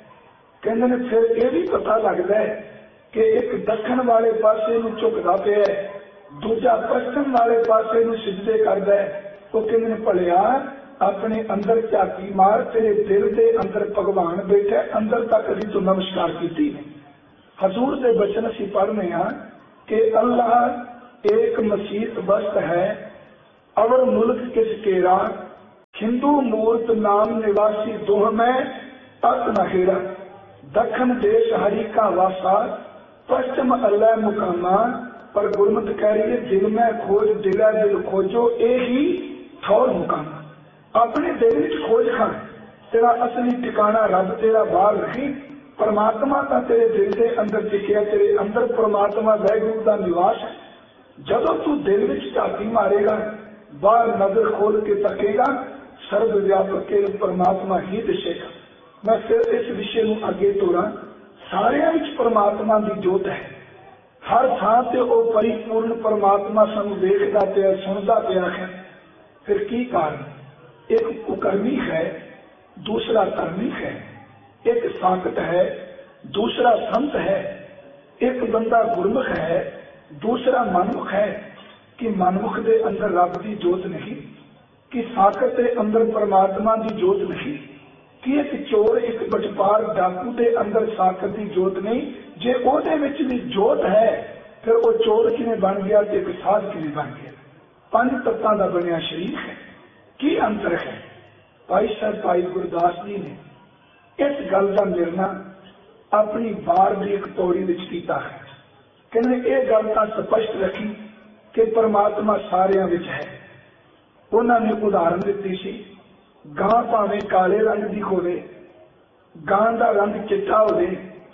कहते फिर यह भी पता लगता है कि एक दक्षिण वाले पासे नूं झुकदा पिया, दूजा पश्चिम वाले पासे नूं सिजदे करदा है। वो कहते भलिया अपने अंदर झाकी मार, तेरे दिल के अंदर भगवान बैठा, अंदर तक असीं तो नमस्कार कीती ने। हजूर के बचन असीं पढ़ने हाँ कि अल्लाह एक मसीत बस्त है, अवर मुल्क किस केरा, हिंदू मूर्त नाम निवासी दोह में तत् नहेरा, दखन देश हरि का वासा, पश्चिम अल्लाह मुकामा। पर गुरमत कह रही है दिल में खोज दिला दिल खोजो ए ही ठौर मुकामा। अपने दिल में खोज कर, तेरा असली ठिकाना रब तेरा बाहर नहीं, परमात्मा का तेरे दिल के अंदर टिकिया, तेरे अंदर परमात्मा वैगुरु का निवास है। जदों तू दिल में झाती मारेगा, बाहर नजर खोल के तकेगा, सर्व व्यापक के परमात्मा ही दिसेगा। मैं फिर इस विषय में अगे तोड़ा, सारिਆਂ ਵਿੱਚ परमात्मा की जोत है, हर थां ते वो परिपूर्ण परमात्मा सानू देखदा पिया सुनदा पिया है। फिर की कारण? एक कुकर्मी है, दूसरा कर्मी है, एक साकट है, दूसरा संत है, एक बंदा गुरमुख है, दूसरा मनमुख है। कि मनमुख के अंदर रब की जोत नहीं, कि साकट के अंदर परमात्मा की जोत नहीं, कि एक चोर एक बटपार डाकू के अंदर साकट की जोत नहीं। जे ओदे विच भी जोत है फिर वो चोर किवें बन गया ते एक साध किवें बन गया? पंज तत्तां दा बनिया शरीर है, की अंतर है? भाई साहब भाई गुरदास जी ने इस गल का निर्णय अपनी बार की एक पौड़ी विच कीता है। कहने ये गल तां स्पष्ट रखी कि परमात्मा सारियां विच है। उन्होंने उदाहरण दी सी, गां भावें काले रंग की होवे, गां का रंग चिट्टा होवे,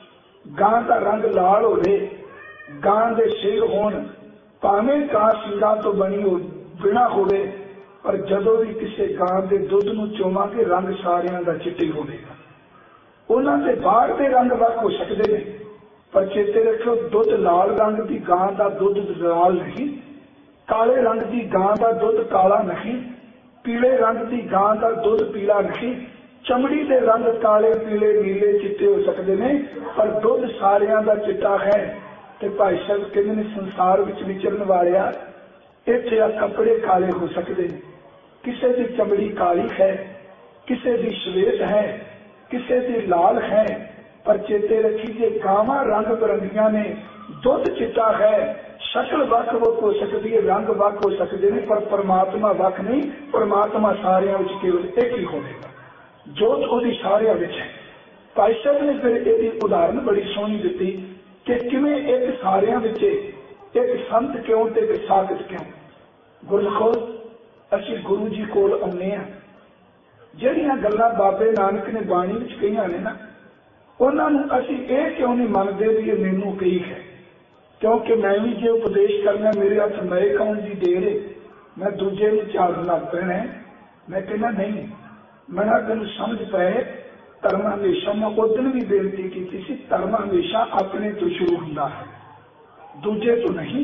गां का रंग लाल होवे, गां दे सिर होण भावें कां सिंगां तो बनी हो बिना होवे, पर जदों भी किसी गां के दुध नूं चोवांगे रंग सारियां दा चिट्टा ही होवेगा। उन्हां दे बाहर दे रंग वख हो सकदे ने, पर चेते रखो दुध लाल रंग की गां का दुध लाल नहीं, काले रंग की गां का दुध काला नहीं, पीले रंग की गां का दुध पीला नहीं। चमड़ी के रंग काले पीले नीले चिट्टे हो सकते हैं, पर दुध सारियां का चिट्टा है। ते भाई साहब कहते हैं संसार विच विचरण वालिया इत्थे आ कपड़े काले हो सकते हैं, किसी की चमड़ी काली है, किसी की श्वेत है, किसी की लाल है, पर चेते रखिए गावां रंग बिरंगियां ने, दुध चिट्टा है, शक्ल वख हो सकती है, रंग वख हो सकते हैं, पर परमात्मा वख नहीं। परमात्मा सारियां विच केवल एक ही होगा, जोत ओदी सारियां विच है। भाई साहब ने फिर यह उदाहरण बड़ी सोहनी दी कि किवें एक सारियां विच एक संत क्यों ते एक साकत क्यों। गुरमुखो असीं गुरु जी कोल आउंदे हां, जिहड़ियां गल्लां बाबे नानक ने बाणी विच कहीआं ने ना, उन्हां नूं असीं इह क्यों नहीं मनदे भी ये मैनूं कही है? क्योंकि मैं भी जो उपदेश करना मेरे हाथ नए कौन की देर है, मैं दूजे में झाड़न लग पैना है। मैं कहना नहीं, मैं तेन समझ पाए धर्म हमेशा, मैं उस दिन भी बेनती की सी, धर्म हमेशा अपने तो शुरू होता है, दूजे तो नहीं।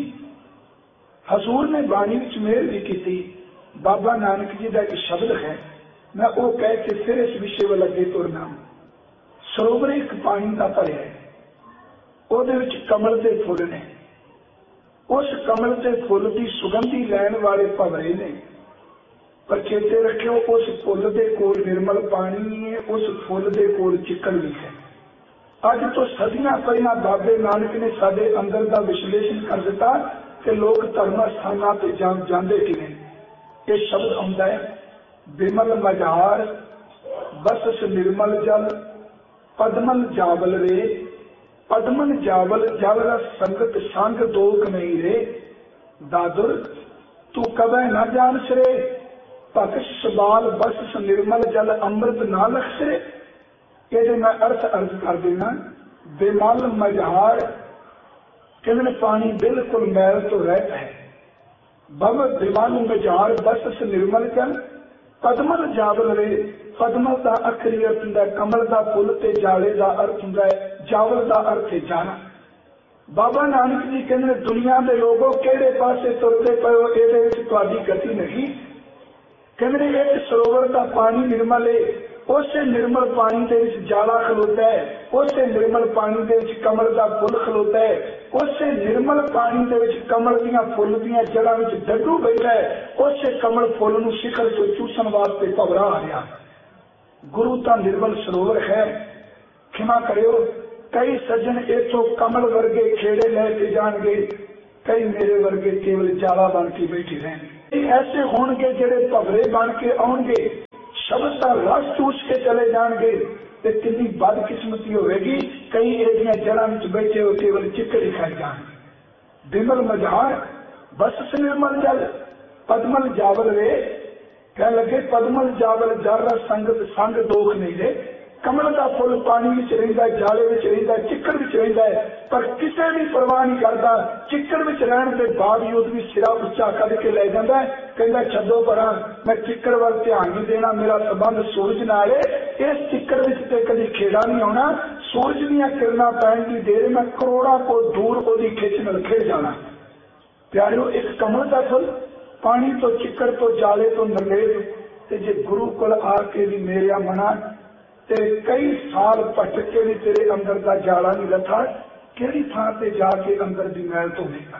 हजूर ने बाणी में मेहर भी की, बाबा नानक जी का एक शब्द है, मैं वो कह के फिर इस विषय वाल अगे तुरना। सरोवर एक पानी का भरिया है, ਉਹਦੇ ਵਿੱਚ कमल के फुल ने, उस कमल के फुल की सुगंधी लैन वाले भवरे ने, पर चेते रखियो उस फुल के कोल निर्मल पानी है, उस फुल के कोल चिकन भी है। अज तो सदियां पहला बाबे नानक ने साडे अंदर का विश्लेषण कर दिता कि लोग धर्म स्थानों पर जाते किवें। ये शब्द आउंदा है, बिमल मझार बसस निर्मल जल, पदमल जावल रे, पदमन जावल जल रस संगत संग दोख नहीं रे, दादुर तू कबै न जान सरे, भक्ष सबाल बस निर्मल जल अमृत ना लखसरे। ये मैं अर्थ कर देना, बेमल मझार कहते पानी बिल्कुल मैल तो रहता है, बम बेमल मझार बस निर्मल जल, पदमल जावल रे, पदमल का अखरी अर्थ होंगे कमल का फुल, ते जाले का अर्थ होंगे जावल का अर्थ है जाना। बाबा नानक जी कहते दुनिया के लोगों केड़े पासे तुरते पे हो, ये गति नहीं। कहते एक सरोवर का पानी निर्मल है, उसे निर्मल पानी के जाला खलोता है, उसे निर्मल पानी के कमल का फुल खलोता है, उसे निर्मल पानी के कमल दियां फुल दियां जड़ां विच डड्डू बैठा है, उसे कमल फुल नूं शिखर तो चूसन वास्ते भवरा आ रहा। गुरु का निर्मल सरोवर है। क्षमा करियो, कई सज्जन इथों कमल वर्गे खेड़े लैके जाणगे, कई मेरे वर्गे केवल जाला बन के बैठे रहेंगे। ऐसे होणगे जिहड़े भवरे बन के आउणगे, ਉਹਦਾ ਰਸ ਚੂਸ ਕੇ ਚਲੇ ਜਾਣਗੇ ਤੇ ਕਿੰਨੀ ਬਦਕਿਸਮਤੀ ਹੋਵੇਗੀ। ਕਈ ਇਹਦੀਆਂ ਜੜ੍ਹਾਂ ਵਿੱਚ ਬੈਠੇ ਹੋ ਕੇਵਲ ਚਿੱਕੜ ਹੀ ਖਾਈ ਜਾਣਗੇ। ਬਿਮਲ ਮਝਾਰ ਬਸ ਨਿਰਮਲ ਜਲ ਪਦਮਲ ਜਾਵਲ ਵੇ, ਕਹਿ ਲੱਗੇ ਪਦਮਲ ਜਾਵਲ ਜਰ ਸੰਗਤ ਸੰਗ ਦੋਖ ਨਹੀਂ ਦੇ। ਕਮਲ ਦਾ ਫੁੱਲ ਪਾਣੀ ਵਿੱਚ ਰਹਿੰਦਾ, ਜਾਲੇ ਵਿੱਚ ਰਹਿੰਦਾ, ਚਿੱਕੜ ਵਿੱਚ ਰਹਿੰਦਾ ਹੈ, ਪਰ ਕਿਸੇ ਵੀ ਪਰਵਾਹ ਨਹੀਂ ਕਰਦਾ। ਚਿੱਕੜ ਵਿੱਚ ਰਹਿਣ ਦੇ ਬਾਵਜੂਦ ਵੀ ਸਿਰਾ ਉੱਚਾ ਕੱਢ ਕੇ ਲੈ ਜਾਂਦਾ, ਕਹਿੰਦਾ ਛੱਡੋ ਪਰਾਂ, ਮੈਂ ਚਿੱਕੜ ਵੱਲ ਧਿਆਨ ਨਹੀਂ ਦੇਣਾ, ਮੇਰਾ ਸੰਬੰਧ ਸੂਰਜ ਨਾਲ ਹੈ। ਇਸ ਚਿੱਕੜ ਵਿੱਚ ਤੇ ਕਦੀ ਖੇੜਾ ਨਹੀਂ ਆਉਣਾ। ਸੂਰਜ ਦੀਆਂ ਕਿਰਨਾਂ ਪੈਣ ਦੀ ਦੇਰ ਮੈਂ ਕਰੋੜਾਂ ਕੋ ਦੂਰ ਉਹਦੀ ਖਿੱਚ ਨਾਲ ਖਿੜ ਜਾਣਾ। ਪਿਆਰਿਓ, ਇੱਕ ਕਮਲ ਦਾ ਫੁੱਲ ਪਾਣੀ ਤੋਂ, ਚਿੱਕੜ ਤੋਂ, ਜਾਲੇ ਤੋਂ ਨਰੇਤ, ਤੇ ਜੇ ਗੁਰੂ ਕੋਲ ਆ ਕੇ ਵੀ ਮੇਰਿਆ ਮਨਾ ਤੇ ਕਈ ਸਾਲ ਭਟਕ ਕੇ ਵੀ ਤੇਰੇ ਅੰਦਰ ਦਾ ਜਾਲਾ ਨਹੀਂ ਲੱਥਾ, ਕਿਹੜੀ ਥਾਂ ਤੇ ਜਾ ਕੇ ਅੰਦਰ ਦੀ ਮੈਲ ਧੋਵੇਗਾ।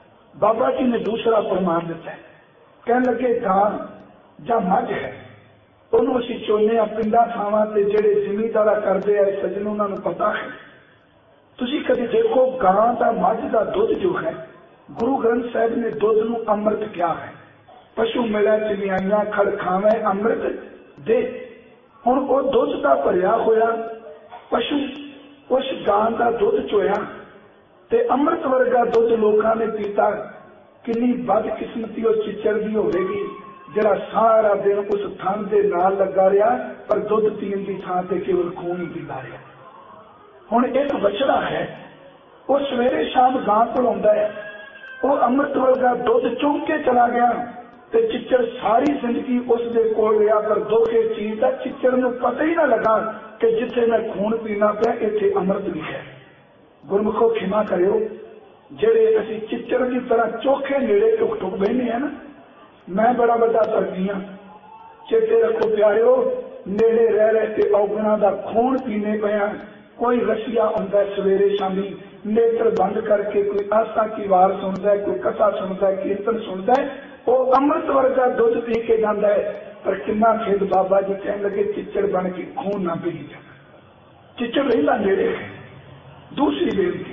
ਬਾਬਾ ਜੀ ਨੇ ਦੂਸਰਾ ਪ੍ਰਮਾਣ ਦਿੱਤਾ, ਕਹਿਣ ਲੱਗੇ ਗਾਂ ਜਾਂ ਮੱਝ ਹੈ, ਉਹਨੂੰ ਅਸੀਂ ਚੋਨੇ ਆ ਪਿੰਡਾਂ ਥਾਵਾਂ ਤੇ ਜਿਹੜੇ ਜ਼ਿਮੀਂਦਾਰਾ ਕਰਦੇ ਆ ਸੱਜਣ, ਉਹਨਾਂ ਨੂੰ ਪਤਾ ਹੈ। ਤੁਸੀਂ ਕਦੇ ਦੇਖੋ ਗਾਂ ਦਾ ਮੱਝ ਦਾ ਦੁੱਧ ਜੋ ਹੈ, ਗੁਰੂ ਗ੍ਰੰਥ ਸਾਹਿਬ ਨੇ ਦੁੱਧ ਨੂੰ ਅੰਮ੍ਰਿਤ ਕਿਹਾ ਹੈ। ਪਸ਼ੂ ਮਿਲਿਆ ਚਿਮਿਆਈਆਂ ਖੜ ਖਾਵੇਂ ਅੰਮ੍ਰਿਤ ਦੇ। ਹੁਣ ਉਹ ਦੁੱਧ ਦਾ ਭਰਿਆ ਹੋਇਆ ਪਸ਼ੂ ਉਸ ਗਾਂ ਦਾ ਦੁੱਧ ਚੋਇਆ ਤੇ ਅੰਮ੍ਰਿਤ ਵਰਗਾ ਦੁੱਧ ਲੋਕਾਂ ਨੇ ਪੀਤਾ। ਕਿੰਨੀ ਬਦਕਿਸਮਤੀ ਉਸ ਚਿੱਚੜ ਦੀ ਹੋਵੇਗੀ ਜਿਹੜਾ ਸਾਰਾ ਦਿਨ ਉਸ ਥਣ ਦੇ ਨਾਲ ਲੱਗਾ ਰਿਹਾ, ਪਰ ਦੁੱਧ ਪੀਣ ਦੀ ਥਾਂ ਤੇ ਕੇਵਲ ਖੂਨ ਹੀ ਪੀਂਦਾ ਰਿਹਾ। ਹੁਣ ਇੱਕ ਬਛੜਾ ਹੈ, ਉਹ ਸਵੇਰੇ ਸ਼ਾਮ ਗਾਂ ਕੋਲ ਆਉਂਦਾ ਹੈ, ਉਹ ਅੰਮ੍ਰਿਤ ਵਰਗਾ ਦੁੱਧ ਚੁੰਘ ਕੇ ਚਲਾ ਗਿਆ ਤੇ ਚਿੱਚੜ ਸਾਰੀ ਜ਼ਿੰਦਗੀ ਉਸ ਦੇ ਕੋਲ ਰਿਹਾ, ਪਰ ਦੁੱਖ ਇਸ ਚੀਜ਼ ਦਾ ਚਿੱਚੜ ਨੂੰ ਪਤਾ ਹੀ ਨਾ ਲੱਗਾ ਕਿ ਜਿੱਥੇ ਮੈਂ ਖੂਨ ਪੀਣਾ ਪਿਆ ਇੱਥੇ ਅੰਮ੍ਰਿਤ ਵੀ ਹੈ। ਗੁਰਮੁਖੋ ਖਿਮਾ ਕਰਿਓ, ਜਿਹੜੇ ਅਸੀਂ ਚਿੱਚੜ ਦੀ ਤਰ੍ਹਾਂ ਚੋਖੇ ਨੇੜੇ ਟੁਕ ਟੁਕ ਬਹਿਨੇ ਆ ਨਾ, ਮੈਂ ਬੜਾ ਵੱਡਾ ਸਰਦੀ ਹਾਂ। ਚੇਤੇ ਰੱਖੋ ਪਿਆਰਿਓ, ਨੇੜੇ ਰਹਿ ਰਹੇ ਤੇ ਔਗਣਾ ਦਾ ਖੂਨ ਪੀਣੇ ਪਿਆ। ਕੋਈ ਰਸੀਆ ਹੁੰਦਾ ਸਵੇਰੇ ਸ਼ਾਮੀ ਨੇਤਰ ਬੰਦ ਕਰਕੇ, ਕੋਈ ਆਸਾ ਕੀ ਵਾਰ ਸੁਣਦਾ, ਕੋਈ ਕਥਾ ਸੁਣਦਾ, ਕੀਰਤਨ ਸੁਣਦਾ, ਉਹ ਅੰਮ੍ਰਿਤ ਵਰਗਾ ਦੁੱਧ ਪੀ ਕੇ ਜਾਂਦਾ ਹੈ। ਪਰ ਕਿੰਨਾ ਖੇਡ ਬਾਬਾ ਜੀ ਕਹਿਣ ਲੱਗੇ ਚਿੱਚੜ ਬਣ ਕੇ ਖੂਨ ਨਾ ਪੀ ਜਾ। ਚਿੱਚੜ ਰਹਿੰਦਾ ਨੇੜੇ ਹੈ। ਦੂਸਰੀ ਬੇਨਤੀ,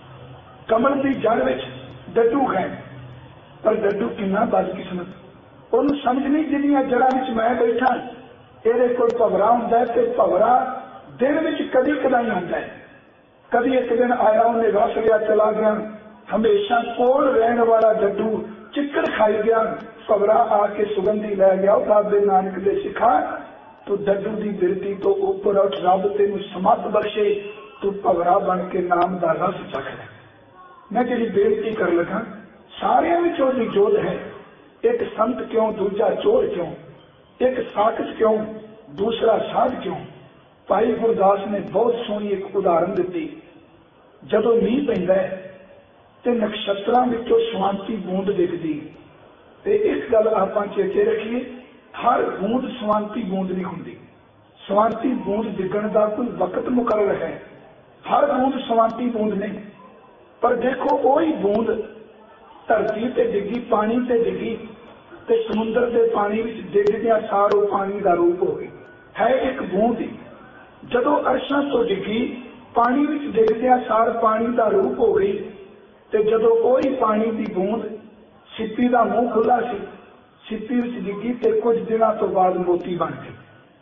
ਕਮਲ ਦੀ ਜੜ ਵਿੱਚ ਡੱਡੂ ਹੈ, ਪਰ ਡੱਡੂ ਕਿੰਨਾ ਬਦਕਿਸਮਤ, ਉਹਨੂੰ ਸਮਝ ਨਹੀਂ ਜਿੰਨੀਆਂ ਜੜ੍ਹਾਂ ਵਿੱਚ ਮੈਂ ਬੈਠਾ। ਇਹਦੇ ਕੋਲ ਭਵਰਾ ਹੁੰਦਾ ਹੈ ਤੇ ਭਵਰਾ ਦਿਨ ਵਿੱਚ ਕਦੀ ਕਦਾਈ ਹੁੰਦਾ ਹੈ। ਕਦੀ ਇੱਕ ਦਿਨ ਆਇਆ, ਉਹਨੇ ਰਸ ਲਿਆ ਚਲਾ ਗਿਆ। ਹਮੇਸ਼ਾ ਕੋਲ ਰਹਿਣ ਵਾਲਾ ਡੱਡੂ ਚਿੱਕੜ ਖਾਈ ਗਿਆ, ਭਵਰਾ ਆ ਕੇ ਸੁਗੰਧੀ ਲੈ ਗਿਆ। ਉਹ ਬਾਬੇ ਨਾਨਕ ਦੇ ਸਿਖਾ, ਤੂੰ ਡੱਡੂ ਦੀ ਬਿਰਤੀ ਤੋਂ ਉੱਪਰ ਉੱਠ, ਰੱਬ ਤੈਨੂੰ ਸਮੱਤ ਬਖਸ਼ੇ, ਤੂੰ ਭਵਰਾ ਬਣ ਕੇ ਨਾਮ ਦਾ ਰਸ ਚੱਖ ਲੈ। ਮੈਂ ਜਿਹੜੀ ਬੇਨਤੀ ਕਰ ਲੱਗਾ, ਸਾਰਿਆਂ ਵਿੱਚ ਉਹਦੀ ਜੋਤ ਹੈ। ਇੱਕ ਸੰਤ ਕਿਉਂ, ਦੂਜਾ ਚੋਰ ਕਿਉਂ, ਇੱਕ ਸਾਖਤ ਕਿਉਂ, ਦੂਸਰਾ ਸਾਧ ਕਿਉਂ। ਭਾਈ ਗੁਰਦਾਸ ਨੇ ਬਹੁਤ ਸੋਹਣੀ ਇੱਕ ਉਦਾਹਰਨ ਦਿੱਤੀ। ਜਦੋਂ ਮੀਂਹ ਪੈਂਦਾ ਹੈ ਤੇ ਨਕਸ਼ਤਰਾਂ ਵਿੱਚੋਂ ਸਵਾਂਤੀ ਬੂੰਦ ਦਿਖਦੀ, ਤੇ ਇਸ ਗੱਲ ਆਪਾਂ ਚੇਤੇ ਰੱਖੀਏ, ਹਰ ਬੂੰਦ ਸਵਾਂਤੀ ਬੂੰਦ ਨਹੀਂ ਹੁੰਦੀ। ਸਵਾਂਤੀ ਬੂੰਦ ਡਿੱਗਣ ਦਾ ਕੋਈ ਵਕਤ ਮੁਕਰਰ ਹੈ, ਹਰ ਬੂੰਦ ਸਵਾਂਤੀ ਬੂੰਦ ਨਹੀਂ। ਪਰ ਦੇਖੋ, ਉਹੀ ਬੂੰਦ ਧਰਤੀ ਤੇ ਡਿੱਗੀ, ਪਾਣੀ ਤੇ ਡਿੱਗੀ, ਤੇ ਸਮੁੰਦਰ ਦੇ ਪਾਣੀ ਵਿੱਚ ਡਿੱਗਦਿਆਂ ਸਾਰ ਉਹ ਪਾਣੀ ਦਾ ਰੂਪ ਹੋ ਗਈ, ਹੈ ਇੱਕ ਬੂੰਦ ਹੀ। ਜਦੋਂ ਅਰਸ਼ਾਂ ਤੋਂ ਡਿੱਗੀ, ਪਾਣੀ ਵਿੱਚ ਡਿੱਗਦਿਆਂ ਸਾਰ ਪਾਣੀ ਦਾ ਰੂਪ ਹੋ ਗਈ, ਤੇ ਜਦੋਂ ਉਹੀ ਪਾਣੀ ਦੀ ਬੂੰਦ ਸਿੱਪੀ ਦਾ ਮੂੰਹ ਖੁੱਲਾ ਸੀ, ਸਿੱਪੀ ਵਿੱਚ ਡਿੱਗੀ ਤੇ ਕੁਝ ਦਿਨਾਂ ਤੋਂ ਬਾਅਦ ਮੋਤੀ ਬਣ ਗਈ।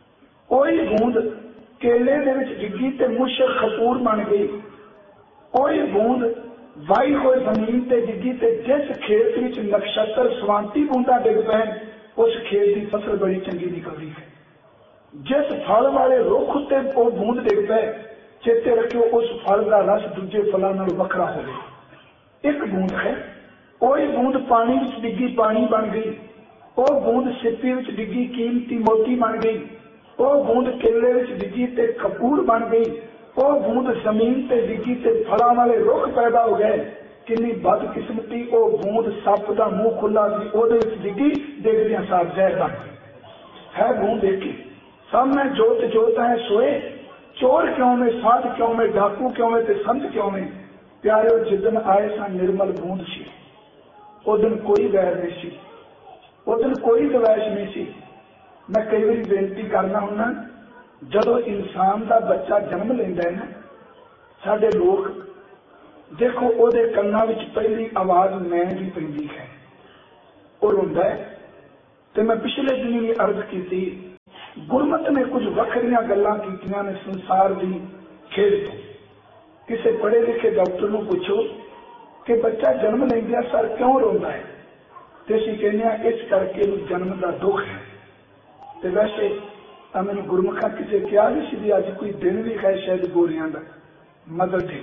ਉਹੀ ਬੂੰਦ ਕੇਲੇ ਦੇ ਵਿੱਚ ਡਿੱਗੀ ਤੇ ਮੁਸ਼ਕ ਖਪੂਰ ਬਣ ਗਈ। ਉਹੀ ਬੂੰਦ ਵਾਈ ਹੋਈ ਜ਼ਮੀਨ ਤੇ ਡਿੱਗੀ ਤੇ ਜਿਸ ਖੇਤ ਵਿੱਚ ਨਕਸ਼ਤਰ ਸਵਾਂਤੀ ਬੂੰਦਾਂ ਡਿੱਗ ਪੈਣ, ਉਸ ਖੇਤ ਦੀ ਫਸਲ ਬੜੀ ਚੰਗੀ ਨਿਕਲਦੀ ਹੈ। ਜਿਸ ਫਲ ਵਾਲੇ ਰੁੱਖ ਉੱਤੇ ਉਹ ਬੂੰਦ ਡਿੱਗ ਪਏ, ਚੇਤੇ ਰੱਖਿਓ ਉਸ ਫਲ ਦਾ ਰਸ ਦੂਜੇ ਫਲਾਂ ਨਾਲੋਂ ਵੱਖਰਾ ਹੋਵੇ। ਇੱਕ ਬੂੰਦ ਹੈ, ਉਹੀ ਬੂੰਦ ਪਾਣੀ ਵਿੱਚ ਡਿੱਗੀ ਪਾਣੀ ਬਣ ਗਈ। ਉਹ ਬੂੰਦ ਸਿੱਪੀ ਵਿੱਚ ਡਿੱਗੀ ਕੀਮਤੀ ਮੋਤੀ ਬਣ ਗਈ। ਉਹ ਬੂੰਦ ਕੇਲੇ ਵਿੱਚ ਡਿੱਗੀ ਤੇ ਕਪੂਰ ਬਣ ਗਈ। ਉਹ ਬੂੰਦ ਜ਼ਮੀਨ ਤੇ ਡਿੱਗੀ ਤੇ ਫਲਾਂ ਵਾਲੇ ਰੁੱਖ ਪੈਦਾ ਹੋ ਗਏ। ਕਿੰਨੀ ਬਦਕਿਸਮਤੀ, ਉਹ ਬੂੰਦ ਸੱਪ ਦਾ ਮੂੰਹ ਖੁੱਲਾ ਸੀ, ਉਹਦੇ ਵਿੱਚ ਡਿੱਗੀ, ਡਿੱਗਦਿਆਂ ਸਾਰ ਜ਼ਹਿਰ ਬਣ ਗਈ। ਹੈ ਬੂੰਦ ਦੇਖੀ, ਸਭ ਮੈਂ ਜੋਤ ਜੋਤ ਹੈ ਸੋਏ, ਚੋਰ ਕਿਉਂ ਮੈਂ, ਸਾਧ ਕਿਉਂ ਮੈਂ, ਡਾਕੂ ਕਿਉਂ ਮੈਂ ਤੇ ਸੰਤ ਕਿਉਂ ਮੈਂ। ਪਿਆਰਿਓ, ਜਿੱਦਣ ਆਏ ਸਾਂ ਨਿਰਮਲ ਬੂੰਦ ਸੀ, ਉਹ ਦਿਨ ਕੋਈ ਵੈਰ ਨਹੀਂ ਸੀ, ਉਹ ਦਿਨ ਕੋਈ ਦਵੈਸ਼ ਨਹੀਂ ਸੀ। ਮੈਂ ਕਈ ਵਾਰੀ ਬੇਨਤੀ ਕਰਨਾ ਹੁੰਦਾ, ਜਦੋਂ ਇਨਸਾਨ ਦਾ ਬੱਚਾ ਜਨਮ ਲੈਂਦਾ ਹੈ ਨਾ, ਸਾਡੇ ਲੋਕ ਦੇਖੋ, ਉਹਦੇ ਕੰਨਾਂ ਵਿੱਚ ਪਹਿਲੀ ਆਵਾਜ਼ ਮੈਂ ਦੀ ਪੈਂਦੀ ਹੈ, ਉਹ ਰੋਂਦਾ ਹੈ। ਤੇ ਮੈਂ ਪਿਛਲੇ ਦਿਨ ਵੀ ਅਰਜ਼ ਕੀਤੀ, गुरमत ने कुछ वखरियां गल्लां कीतियां ने संसार की खेल तो। किसी पढ़े लिखे डॉक्टर को पूछो कि बच्चा जन्म लेंदिया सर क्यों रोंदा है, तो असीं कहने इस करके जन्म का दुख है। तो वैसे मैंने गुरमुखा किसी क्या भी सी अज कोई दिन भी है शायद गोरियां का मदर डे,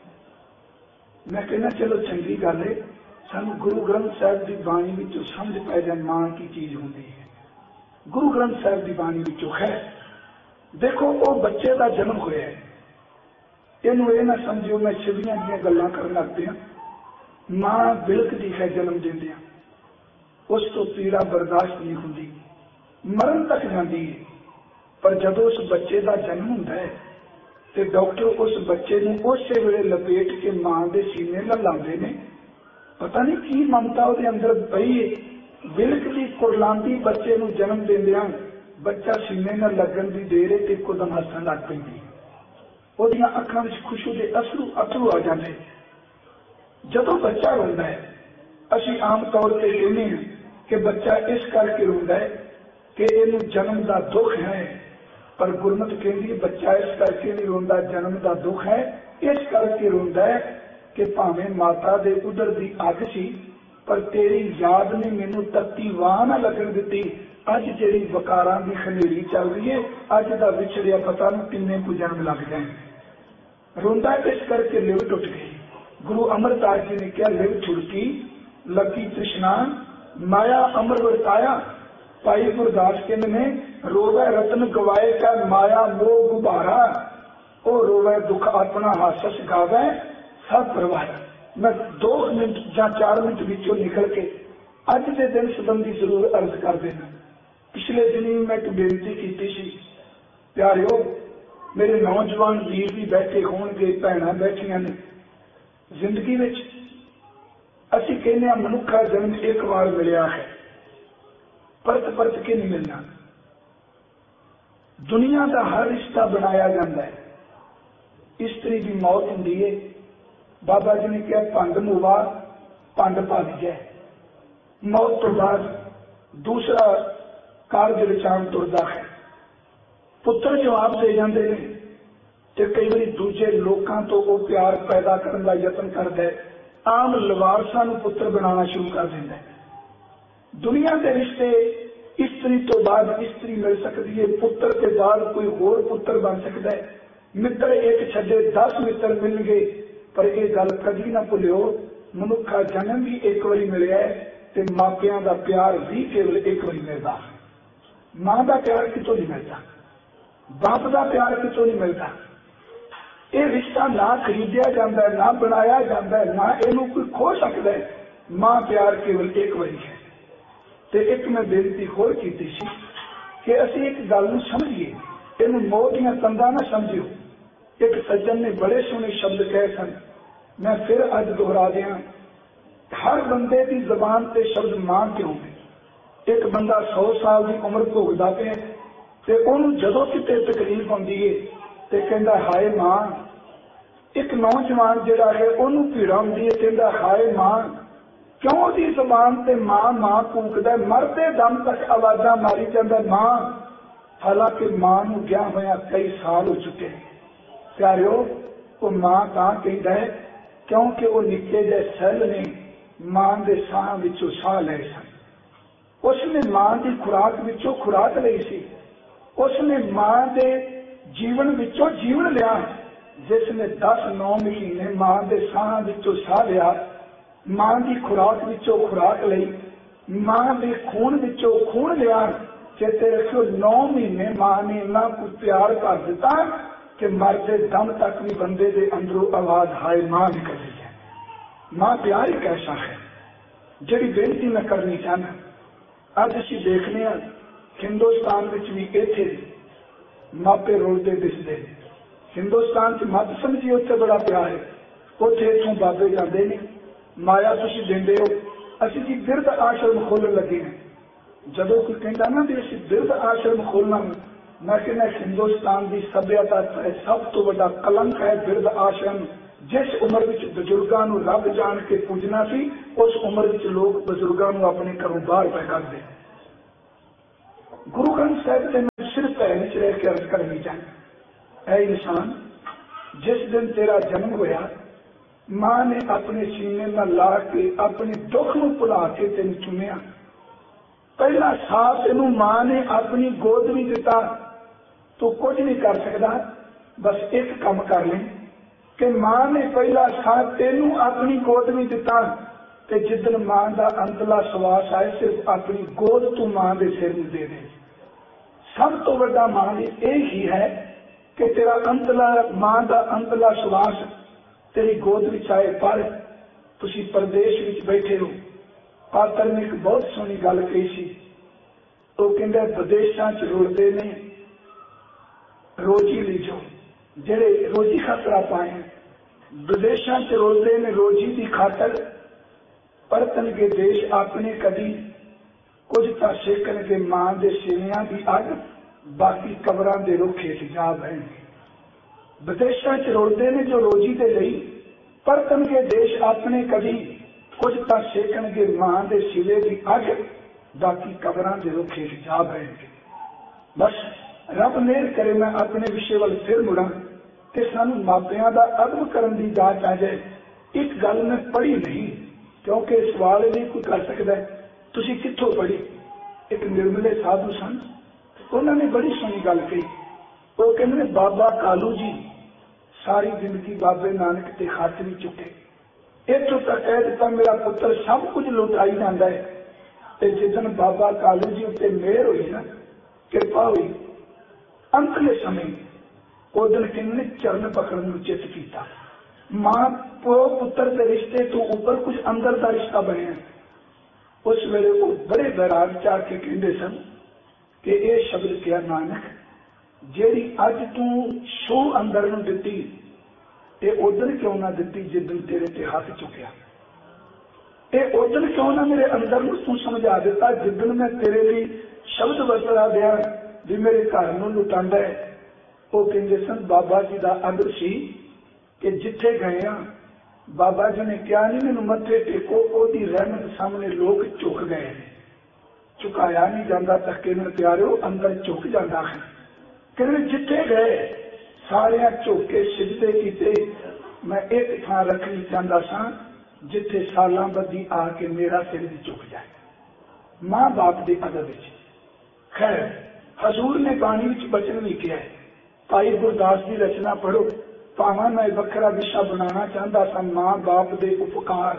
मैं कहना चलो चंगी गल है, सानू गुरु ग्रंथ साहिब की बाणी विचों समझ पै जाए मां की चीज होंगी है। गुरु ग्रंथ साहिब की बाणी विचों है, देखो वो बच्चे का जन्म होया है, इनू ये ना समझियो मैं छिवियां दी गल्लां करन लग पिया। मां बिलकदी है जन्म देंदियां, उस तो पीड़ा बर्दाश्त नहीं होंदी, मरण तक जाती है। पर जदों उस बच्चे का जन्म होंदा है तो डॉक्टर उस बच्चे को उस वेले लपेट के मां के सीने नाल लांदे ने। पता नहीं की ममता वो अंदर पई है, बिलकदी कुरलांदी बच्चे को जन्म देंदियां बच्चा सीने नाल लगन की देर है तो एकदम हसन लग पैंदी, ਉਹਦੀਆਂ ਅੱਖਾਂ ਵਿੱਚ ਖੁਸ਼ੀ ਦੇ ਅਥਰੂ ਆ ਜਾਂਦੇ। ਜਦੋਂ ਬੱਚਾ ਰੋਂਦਾ ਹੈ ਅਸੀਂ ਆਮ ਤੌਰ ਤੇ ਕਹਿੰਦੇ ਹਾਂ ਕਿ ਬੱਚਾ ਇਸ ਕਰਕੇ ਰੋਂਦਾ ਹੈ ਕਿ ਇਹਨੂੰ ਜਨਮ ਦਾ ਦੁੱਖ ਹੈ, ਪਰ ਗੁਰਮਤਿ ਕਹਿੰਦੀ ਬੱਚਾ ਇਸ ਕਰਕੇ ਨਹੀਂ ਰੋਂਦਾ ਜਨਮ ਦਾ ਦੁੱਖ ਹੈ, ਇਸ ਕਰਕੇ ਰੋਂਦਾ ਹੈ ਕਿ ਭਾਵੇਂ ਮਾਤਾ ਦੇ ਉਦਰ ਦੀ ਅੱਗ ਸੀ ਪਰ ਤੇਰੀ ਯਾਦ ਨੇ ਮੈਨੂੰ ਤੱਤੀ ਵਾਹ ਨਾ ਲੱਗਣ ਦਿੱਤੀ। ਅੱਜ ਜਿਹੜੀ ਵਕਾਰਾਂ ਦੀ ਖਨੇਰੀ ਚੱਲ ਰਹੀ ਹੈ, ਅੱਜ ਦਾ ਵਿਛੜਿਆ ਪਤਾ ਨੂੰ ਕਿੰਨੇ ਕੁ ਜਨਮ ਲੱਗ ਜਾਣ। रोंदा इस करके लिव टुट गई। गुरु अमरदास जी ने क्या लिव छुड़की लगी तृष्णा माया अमर वरताया। भाई गुरदास कहते ने रोवे रतन गवाए का माया मोह गुबारा, ओ रोवे दुख अपना हासस गावे सब परवाह। मैं 2 मिनट या 4 मिनट विचों निकल के अज के दिन संबंधी जरूर अर्ज कर देना। पिछले दिन मैं एक बेनती की सी, प्यारिओ मेरे नौजवान वीर भी बैठे होणगे, भैणां बैठियां ने। जिंदगी विच असीं कहने मनुख का जन्म एक बार मिलिया है, परत परत के नहीं मिलना। दुनिया का हर रिश्ता बनाया जाता है। स्त्री की मौत होंदी है, बाबा जी ने कहा भंड मुवा भंड भग जाए। मौत तो बाद दूसरा कारज रचान तुरदा है। पुत्र जवाब दे जाते हैं तो कई बार दूजे लोगों तो वो प्यार पैदा करने का यत्न करता है, आम लवारसा पुत्र बनाना शुरू कर देता है। दुनिया के रिश्ते स्त्री तो बाद स्त्री मिल सकती है, पुत्र के बाद कोई होर पुत्र बन सकता है। मित्र एक छे 10 मित्र मिल गए, पर यह गल कभी ना भुलियो मनुख का जन्म भी एक बार मिले तो मापिया का प्यार भी केवल एक बार मिलता। मां का प्यार कितों नहीं मिलता, बाप का प्यार कितों नहीं मिलता। ये रिश्ता ना खरीदिया जाता है, ना बनाया जाता है, ना इनू कोई खो सकता है। मां प्यार केवल एक बारी है। तो एक मैं बेनती होर की सी कि असी एक गल समझिए, इन मोह दियां तंदां ना समझियो। एक सज्जन ने बड़े सोहने शब्द कहे सन, मैं फिर अज दोहरा दिया। हर बंदे की जबान से शब्द मां क्यों है। एक बंदा 100 साल की उम्र भोगदा पे ते उन्होंने जदों किते तकलीफ आती है तो कहता हाय मां। एक नौजवान जिहड़ा है उन्होंने पीड़ा आती है, कहता हाय मां। क्यों उसकी जबान से मां मां कूकदा, मरते दम तक आवाजा मारी जाता मां। हालांकि मां नूं गया होया कई साल हो चुके हैं। प्यारिओ वो मां तां कहता है क्योंकि वो निक्के जे सैल ने मां के साह विचों साह लए सन। उसने मां की खुराक विचों खुराक लई सी, उसने मां के जीवन विचों जीवन लिया। जिसने 10-9 महीने मां के साह विचों साह लिया, मां की खुराक विचों खुराक लई, मां के खून विचों खून लिया। चेते रखियो 9 महीने मां ने इन्ना कुछ प्यार कर दिता कि मरते दम तक भी बंदे के अंदरों आवाज हाय मां निकलती है। मां प्यार एक ऐसा है। जिहड़ी बेनती मैं करनी चाहना, अज असीं देखने हिंदुस्तान भी इत्थे मापे रोलते दिसते। हिंदुस्तान च मत समझिए उत्थे बड़ा प्यार है, उत्थे इत्थों बाबे जाते ने माया तुसीं दिंदे हो। असीं जी बिरध आश्रम खोलन लगे हैं। जदों कोई कहता ना भी असीं बिरध आश्रम खोलना, मैं कहना हिंदुस्तान की सभ्यता सब तो बड़ा कलंक है बिरध आश्रम। जिस उम्र में बजुर्गों को रब जान के पूजना सी, उस उम्र में लोग बजुर्गों को अपने घरों बाहर पै करते। गुरु ग्रंथ साहिब से मैं सिर्फ है इंसान, जिस दिन तेरा जन्म होया मां ने अपने सीने में ला के अपने दुख नूं भुला के तेन चुनिया। पहला साह तेनू मां ने अपनी गोद में दिता, तू कुछ नहीं कर सकता, बस एक काम कर ले कि मां ने पहला साह तेनू अपनी गोद में दिता, ते जिदन मां का अंतला सवास आए सिर्फ अपनी गोद तू मां के सिर में दे दे। सब तो बड़ा मां ने यही है कि तेरा अंतला मां का अंतला सवास तेरी गोद में आए। पर तुसी परदेश में बैठे हो। पात्र ने एक बहुत सोहनी गल कही सी, तो कहंदा विदेशों च रुलते ने रोजी लीजो, जेड़े रोजी खातर आप आए हैं विदेशों च रुलते ने रोजी की खातर, परतन के देश अपने कदी कुछ तो सेकन के मां के सीनिया की अग, बाकी कबरां दे रुखे जा बहनगे। विदेशों च रुलते ने जो रोजी के लिए, परतन के देश अपने कदी कुछ तो सेकन के मां के सिले की अग, बाकी कबरां दे रुखे जा बहनगे। बस रब मेहर करे मैं अपने विषय वाल फिर मुड़ा कि सानू मापियां दा अदब करन दी जाच आ जाए। एक गल मैं पढ़ी नहीं, क्योंकि सवाल नहीं कोई कर सकता है तुसी कित्थों पढ़ी। एक निर्मले साधु सन, उन्होंने बड़ी सोहनी गल कही। वो कहते बाबा कालू जी सारी जिंदगी बाबे नानक के खातिर चुके, इतों तक कह दिता मेरा पुत्र सब कुछ लुटाई जाता है। ते जिदन बाबा कालू जी उत्ते मेहर हुई ना, कृपा हुई, अंतले समय उदन किन्ने चरण पकड़न चित किया। मां प्यो पुत्र के रिश्ते तो ऊपर कुछ अंदर का रिश्ता बनया। उस वेले वो बड़े बैराग चा के कहते सन कि यह शब्द क्या नानक, जेड़ी अज तू शो अंदर नूं दिती, ये उदन क्यों ना दिती जिदन तेरे ते हाथ चुकया। ये उदन क्यों ना मेरे अंदर नूं तू समझा दिता जिदन मैं तेरे लिए शब्द वरता दिया भी मेरे घर नूं लुटांदा है। वो कहते सन बाबा जी का अदब सी कि जिथे गए बाबा जी ने क्या नहीं मैनू मथे टेको, ओदी रहमत सामने लोग झुक गए, झुकाया नहीं जाता, धक्के में प्यारो अंदर झुक जाता है। कहते जिथे गए सारे झुक के सिजदे किते, मैं एक थां रखनी चाहता सा जिथे सालां बदी आके मेरा सिर भी झुक जाए। मां बाप के अदब। खैर हजूर ने बाणी विच बचन भी किया है। भाई गुरदास की रचना पढ़ो, भावा मैं वखरा विशा बनाना चाहता था मां बाप के उपकार।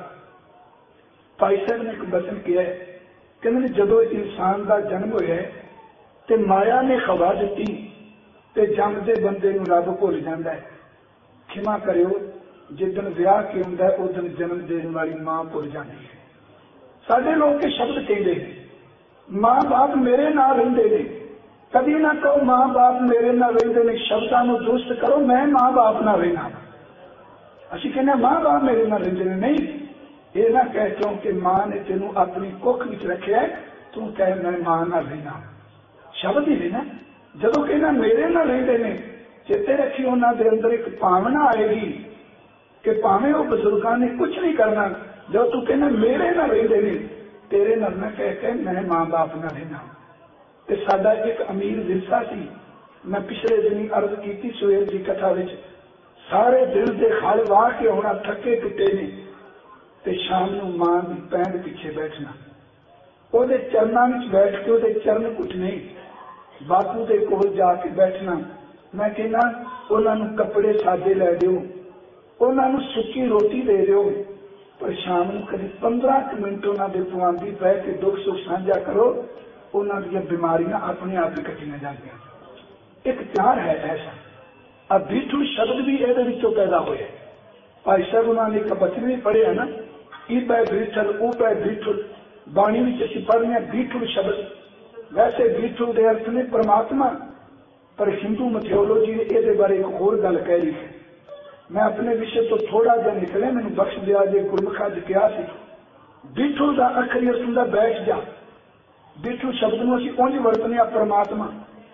भाई साहब ने एक वचन किया है, कहते जदों इंसान का जन्म होया ते माया ने खवा दी ते जमदे बंदे नूं रब भुल जांदा है। खिमा करियो, जिदन विआह के हुंदा है उदन जन्म देने वाली मां भुल जाती है। साडे लोग के शब्द कहते हैं मां बाप मेरे नाल रहिंदे ने, कभी ना कहो मां बाप मेरे नाल रहिंदे ने, शब्दां नूं दुरुस्त करो मैं मां बाप नाल रहना। असीं कहने मां बाप मेरे नाल रहिंदे ने, नहीं ये ना कह क्योंकि मां ने तेनू अपनी कुख विच रखिया तू कह मैं मां नाल रहना। शब्द ही ना जदों कहना मेरे नाल रहिंदे ने, चेते रखी उन्हां दे अंदर एक भावना आएगी कि भावें वो बुजुर्गां ने कुछ नहीं करना, जो तू कहना मेरे नाल रहिंदे ने, तेरे नाल ना कह के मैं मां बाप नाल रहना। ते साडा एक अमीर विरसा सी, मैं पिछले दिन अर्ज की सवेर की कथा विच, सारे दिल के खल वाह के होना थके टुटे ने, ते शाम नूं मां दी पैंड पिछे बैठना, ओदे चरनां विच बैठ के ओदे चरण घुटने, बापू दे कोल जाके बैठना। मैं कहना उन्हां नूं कपड़े सादे लै दिओ, उन्हां नूं सुक्की रोटी दे दिओ, पर शाम नूं कभी 15 मिनट उन्हां दे पुआंदी बह के दुख सुख साझा करो, उन्हां दी बीमारियां अपने आप ही कटियां जांदियां। एक प्यार है ऐसा। अब बीठू शब्द भी इहदे विचों पैदा होए। भाई साहब उन्होंने एक बचन भी पढ़िया ना, ईबै बीठल ऊबै बीठुल, बाणी में असीं पढ़ने बीठुल शब्द, वैसे बीठुल के अर्थ ने परमात्मा, पर हिंदू मैथियोलॉजी ने ये बारे एक होर गल कह रही है। मैं अपने विषय तो थोड़ा जहा निकले, मैंने बख्श दिया जे गुरमुखा च कहा सी बीठुल का अखरी अर्थ हुंदा बैठ जा। बीठुल शब्द नूं असीं उंज वरतने परमात्मा,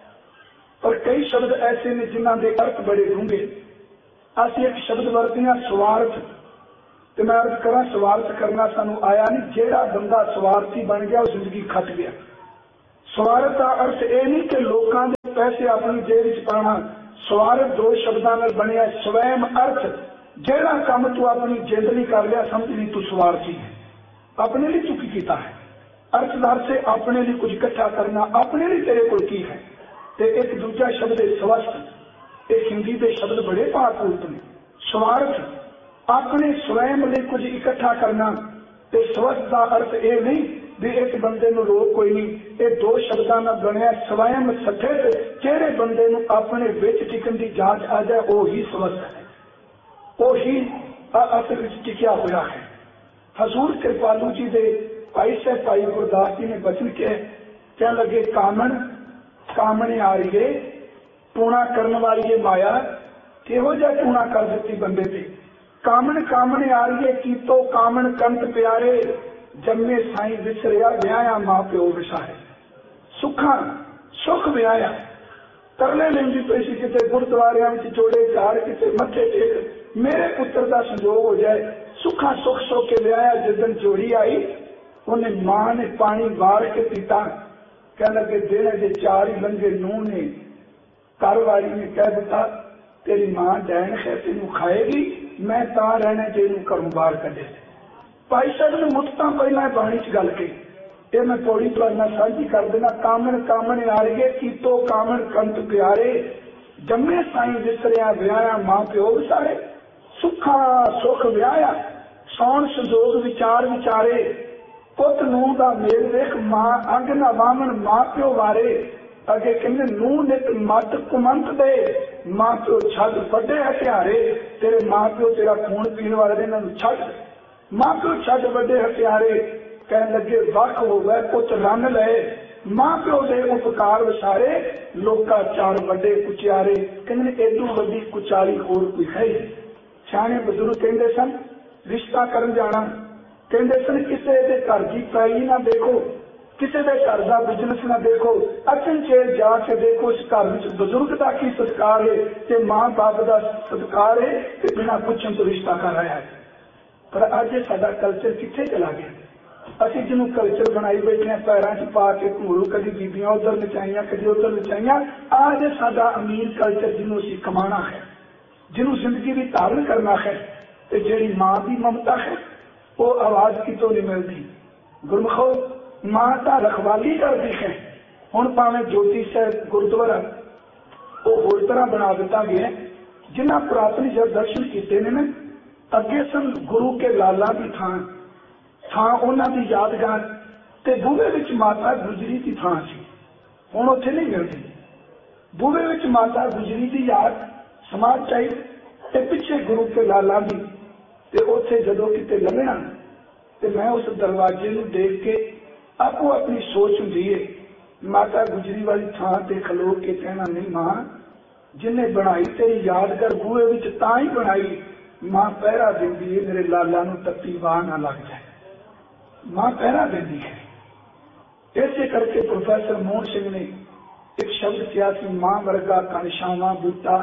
पर कई शब्द ऐसे ने जिन्हां दे अर्थ बड़े डूंघे। असीं एक शब्द वरतने स्वार्थ, तो मैं अर्ज करा स्वार्थ करना सानू आया नहीं, जेड़ा बंदा स्वार्थी बन गया वो जिंदगी खट गया। स्वार्थ का अर्थ यह नहीं कि लोगों के पैसे अपनी जेब च पाना, ਸਵਾਰਥ ਦੋ ਸ਼ਬਦਾਂ ਨਾਲ ਬਣਿਆ। ਸਵੈਮ ਅਰਥ, ਜਿਹੜਾ ਕੰਮ ਤੂੰ ਆਪਣੀ ਜਿੰਦ ਲਈ ਕਰ ਲਿਆ ਸਮਝ ਲਈ ਤੂੰ ਸਵਾਰਥੀ ਹੈ, ਆਪਣੇ ਲਈ ਤੂੰ ਕੀ ਕੀਤਾ ਹੈ। ਅਰਥ ਦਾ ਅਰਥ ਹੈ ਆਪਣੇ ਲਈ ਕੁਝ ਇਕੱਠਾ ਕਰਨਾ, ਆਪਣੇ ਲਈ ਤੇਰੇ ਕੋਲ ਕੀ ਹੈ। ਤੇ ਇੱਕ ਦੂਜਾ ਸ਼ਬਦ ਹੈ ਸਵਸਥ, ਇਹ ਹਿੰਦੀ ਦੇ ਸ਼ਬਦ ਬੜੇ ਭਾਵਪੂਰਤ ਨੇ। ਸਵਾਰਥ ਆਪਣੇ ਸਵੈਮ ਲਈ ਕੁਝ ਇਕੱਠਾ ਕਰਨਾ, ਤੇ ਸਵਸਥ ਦਾ ਅਰਥ ਇਹ ਨਹੀਂ ਵੀ ਇੱਕ ਬੰਦੇ ਨੂੰ ਰੋਕ ਕੋਈ ਨਹੀਂ। ਇਹ ਦੋ ਸ਼ਬਦਾਂ ਨਾਲ ਬਣਿਆ ਸਵੈਮ ਸਥਿਤ, ਜਿਹੜੇ ਬੰਦੇ ਨੂੰ ਆਪਣੇ ਵਿੱਚ ਟਿਕਣ ਦੀ ਜਾਂਚ ਆ ਜਾਏ ਉਹੀ ਸਵਸਥ ਹੈ, ਉਹੀ ਅਸਲ ਵਿੱਚ ਟਿਕਿਆ ਹੋਇਆ ਹੈ। ਹਜ਼ੂਰ ਕਿਰਪਾਲੂ ਜੀ ਦੇ ਭਾਈ ਸਾਹਿਬ ਭਾਈ ਗੁਰਦਾਸ ਜੀ ਨੇ ਬਚਨ ਕਹਿਣ ਲੱਗੇ, ਕਾਮਣ ਕਾਮਣੇ ਆ ਰਹੀ ਹੈ, ਟੂਣਾ ਕਰਨ ਵਾਲੀ ਹੈ ਮਾਇਆ। ਕਿਹੋ ਜਿਹਾ ਟੂਣਾ ਕਰ ਦਿੱਤੀ ਬੰਦੇ ਤੇ। ਕਾਮਣ ਕਾਮਣੇ ਆ ਰਹੀ ਹੈ, ਕੀਤੋ ਕਾਮਣ ਕੰਤ ਪਿਆਰੇ, ਜੰਮੇ ਸਾਈਂ ਵਿਸਰਿਆ ਵਿਆਹਿਆ ਮਾਂ ਪਿਓ ਵਿਸਾਰੇ। ਸੁੱਖਾਂ ਸੁੱਖ ਵਿਆਹਿਆ, ਤਰਲੇ ਲੈਂਦੀ ਪਈ ਸੀ ਕਿਤੇ ਗੁਰਦੁਆਰਿਆਂ ਵਿੱਚ ਜੋੜੇ ਚਾਰ, ਕਿਤੇ ਮੱਥੇ ਟੇਕ ਮੇਰੇ ਪੁੱਤਰ ਦਾ ਸੰਜੋਗ ਹੋ ਜਾਏ। ਸੁੱਖਾਂ ਸੁੱਖ ਸੋ ਕੇ ਵਿਆਹਿਆ, ਜਿੱਦਣ ਜੋੜੀ ਆਈ ਉਹਨੇ ਮਾਂ ਨੇ ਪਾਣੀ ਵਾਰ ਕੇ ਪੀਤਾ। ਕਹਿਣ ਲੱਗੇ ਦਿਨ ਅਜੇ ਚਾਰ ਹੀ ਲੰਘੇ, ਨੂੰਹ ਨੇ ਘਰ ਵਾਲੀ ਨੇ ਕਹਿ ਦਿੱਤਾ ਤੇਰੀ ਮਾਂ ਡੈਣ ਹੈ, ਤੈਨੂੰ ਖਾਏਗੀ, ਮੈਂ ਤਾਂ ਰਹਿਣਾ ਜੇ ਇਹਨੂੰ ਘਰੋਂ ਬਾਹਰ ਕੱਢੇ। ਭਾਈ ਸਾਹਿਬ ਨੇ ਮੁੱਤਾਂ ਪਹਿਲਾਂ ਬਾਣੀ ਚ ਗੱਲ ਕਹੀ, ਇਹ ਮੈਂ ਥੋੜੀ ਤੁਹਾਡਾ ਸਾਂਝੀ ਕਰ ਦੇਣਾ। ਕਾਮਣ ਕਾਮਣ ਆ ਰਹੀ ਹੈ, ਕੀਤੋ ਕਾਮਣ ਕੰਤ ਪਿਆਰੇ, ਜੰਮੇ ਸਾਈਂ ਵਿਸਰਿਆ ਵਿਆਹਿਆ ਮਾਂ ਪਿਓ ਵਿਸਾਰੇ। ਸੁੱਖਾਂ ਸੁੱਖ ਵਿਆਹਿਆ, ਸੌਣ ਸੰਜੋਗ ਵਿਚਾਰ ਵਿਚਾਰੇ, ਪੁੱਤ ਨੂੰਹ ਦਾ ਮੇਲ ਵੇਖ, ਮਾਂ ਅੰਗ ਨਾ ਵਾਮਣ ਮਾਂ ਪਿਓ ਵਾਰੇ। ਅੱਗੇ ਕਹਿੰਦੇ ਨੂੰਹ ਨਿਤ ਮੱਤ ਕੁਮੰਤ ਦੇ, ਮਾਂ ਪਿਓ ਛੱਡ ਵੱਡੇ ਹਥਿਆਰੇ। ਤੇਰੇ ਮਾਂ ਪਿਓ ਤੇਰਾ ਖੂਨ ਪੀਣ ਵਾਲੇ ਨੇ, ਇਹਨਾਂ ਨੂੰ ਛੱਡ, ਮਾਂ ਪਿਓ ਛੱਡ ਵੱਡੇ ਹਥਿਆਰੇ। ਕਹਿਣ ਲੱਗੇ ਵੱਖ ਹੋ ਗਏ ਪੁੱਤ ਰੰਨ ਲਏ, ਮਾਂ ਪਿਓ ਦੇ ਉਪਕਾਰ ਵਿਸਾਰੇ, ਲੋਕਾਂ ਚਾਰ ਵੱਡੇ ਕੁਚਿਆਰੇ। ਕਹਿੰਦੇ ਏਦੋਂ ਵੱਡੀ ਕੁਚਾਲੀ ਹੋਰ ਕੋਈ ਹੈ। ਸਿਆਣੇ ਬਜ਼ੁਰਗ ਕਹਿੰਦੇ ਸਨ ਰਿਸ਼ਤਾ ਕਰਨ ਜਾਣਾ, ਕਹਿੰਦੇ ਸਨ ਕਿਸੇ ਦੇ ਘਰ ਦੀ ਪੈਲੀ ਨਾ ਦੇਖੋ, ਕਿਸੇ ਦੇ ਘਰ ਦਾ ਬਿਜ਼ਨਸ ਨਾ ਦੇਖੋ, ਅਚਨਚੇਤ ਜਾ ਕੇ ਦੇਖੋ ਇਸ ਘਰ ਵਿੱਚ ਬਜ਼ੁਰਗ ਦਾ ਕੀ ਸਤਿਕਾਰ ਹੈ ਤੇ ਮਾਂ ਬਾਪ ਦਾ ਸਤਿਕਾਰ ਹੈ, ਤੇ ਬਿਨਾਂ ਪੁੱਛਣ ਤੋਂ ਰਿਸ਼ਤਾ ਕਰ ਰਿਹਾ ਹੈ। ਪਰ ਅੱਜ ਸਾਡਾ ਕਲਚਰ ਕਿੱਥੇ ਚਲਾ ਗਿਆ। ਅਸੀਂ ਜਿਹਨੂੰ ਕਲਚਰ ਬਣਾਈ ਬੈਠੇ ਹਾਂ, ਪੈਰਾਂ 'ਚ ਪਾ ਕੇ ਘੂਰੂ, ਕਦੀ ਬੀਬੀਆਂ ਉੱਧਰ ਨਚਾਈਆਂ ਕਦੀ ਉੱਧਰ ਨਚਾਈਆਂ। ਆਹ ਜੇ ਸਾਡਾ ਅਮੀਰ ਕਲਚਰ ਜਿਹਨੂੰ ਅਸੀਂ ਕਮਾਉਣਾ ਹੈ, ਜਿਹਨੂੰ ਜ਼ਿੰਦਗੀ ਵੀ ਧਾਰਨ ਕਰਨਾ ਹੈ, ਤੇ ਜਿਹੜੀ ਮਾਂ ਦੀ ਮਮਤਾ ਹੈ ਉਹ ਆਵਾਜ਼ ਕਿਤੋਂ ਨਹੀਂ ਮਿਲਦੀ। ਗੁਰਮਖੋ ਮਾਂ ਤਾਂ ਰਖਵਾਲੀ ਕਰਦੀ ਹੈ। ਹੁਣ ਭਾਵੇਂ ਜੋਤੀ ਸਾਹਿਬ ਗੁਰਦੁਆਰਾ ਉਹ ਹੋਰ ਤਰ੍ਹਾਂ ਬਣਾ ਦਿੱਤਾ ਗਿਆ, ਜਿਨ੍ਹਾਂ ਪੁਰਾਤਨ ਜਦ ਦਰਸ਼ਨ ਕੀਤੇ ਨੇ ਨਾ, ਅੱਗੇ ਸਨ ਗੁਰੂ ਕੇ ਲਾਲਾਂ ਦੀ ਥਾਂ ਉਹਨਾਂ ਦੀ ਯਾਦਗਾਰ, ਤੇ ਬੂਹੇ ਵਿੱਚ ਮਾਤਾ ਗੁਜਰੀ ਦੀ ਥਾਂ ਸੀ। ਹੁਣ ਉੱਥੇ ਨਹੀਂ ਮਿਲਦੀ। ਬੂਹੇ ਵਿੱਚ ਮਾਤਾ ਗੁਜਰੀ ਦੀ ਯਾਦ ਸਮਾਜ ਚਾਹੀ, ਤੇ ਪਿੱਛੇ ਗੁਰੂ ਕੇ ਲਾਲਾਂ ਦੀ। ਤੇ ਉੱਥੇ ਜਦੋਂ ਕਿਤੇ ਲੰਘਣਾ ਤੇ ਮੈਂ ਉਸ ਦਰਵਾਜ਼ੇ ਨੂੰ ਦੇਖ ਕੇ ਆਪੋ ਆਪਣੀ ਸੋਚ ਹੁੰਦੀ ਹੈ, ਮਾਤਾ ਗੁਜਰੀ ਵਾਲੀ ਥਾਂ ਤੇ ਖਲੋ ਕੇ ਕਹਿਣਾ ਨਹੀਂ ਮਾਂ, ਜਿਹਨੇ ਬਣਾਈ ਤੇਰੀ ਯਾਦਗਾਰ ਬੂਹੇ ਵਿੱਚ ਤਾਂ ਹੀ ਬਣਾਈ, ਮਾਂ ਪਹਿਰਾ ਦਿੰਦੀ ਹੈ ਮੇਰੇ ਲਾਲਾ ਨੂੰ ਤੱਤੀ ਵਾਹ ਨਾ ਲੱਗ ਜਾਏ। ਮਾਂ ਪਹਿਰਾ ਦਿੰਦੀ ਹੈ। ਇਸੇ ਕਰਕੇ ਪ੍ਰੋਫੈਸਰ ਮੋਹਨ ਸਿੰਘ ਨੇ ਇੱਕ ਸ਼ਬਦ ਕਿਹਾ ਸੀ, ਮਾਂ ਵਰਗਾ ਘਣਸ਼ਾਵਾਂ ਬੂਟਾ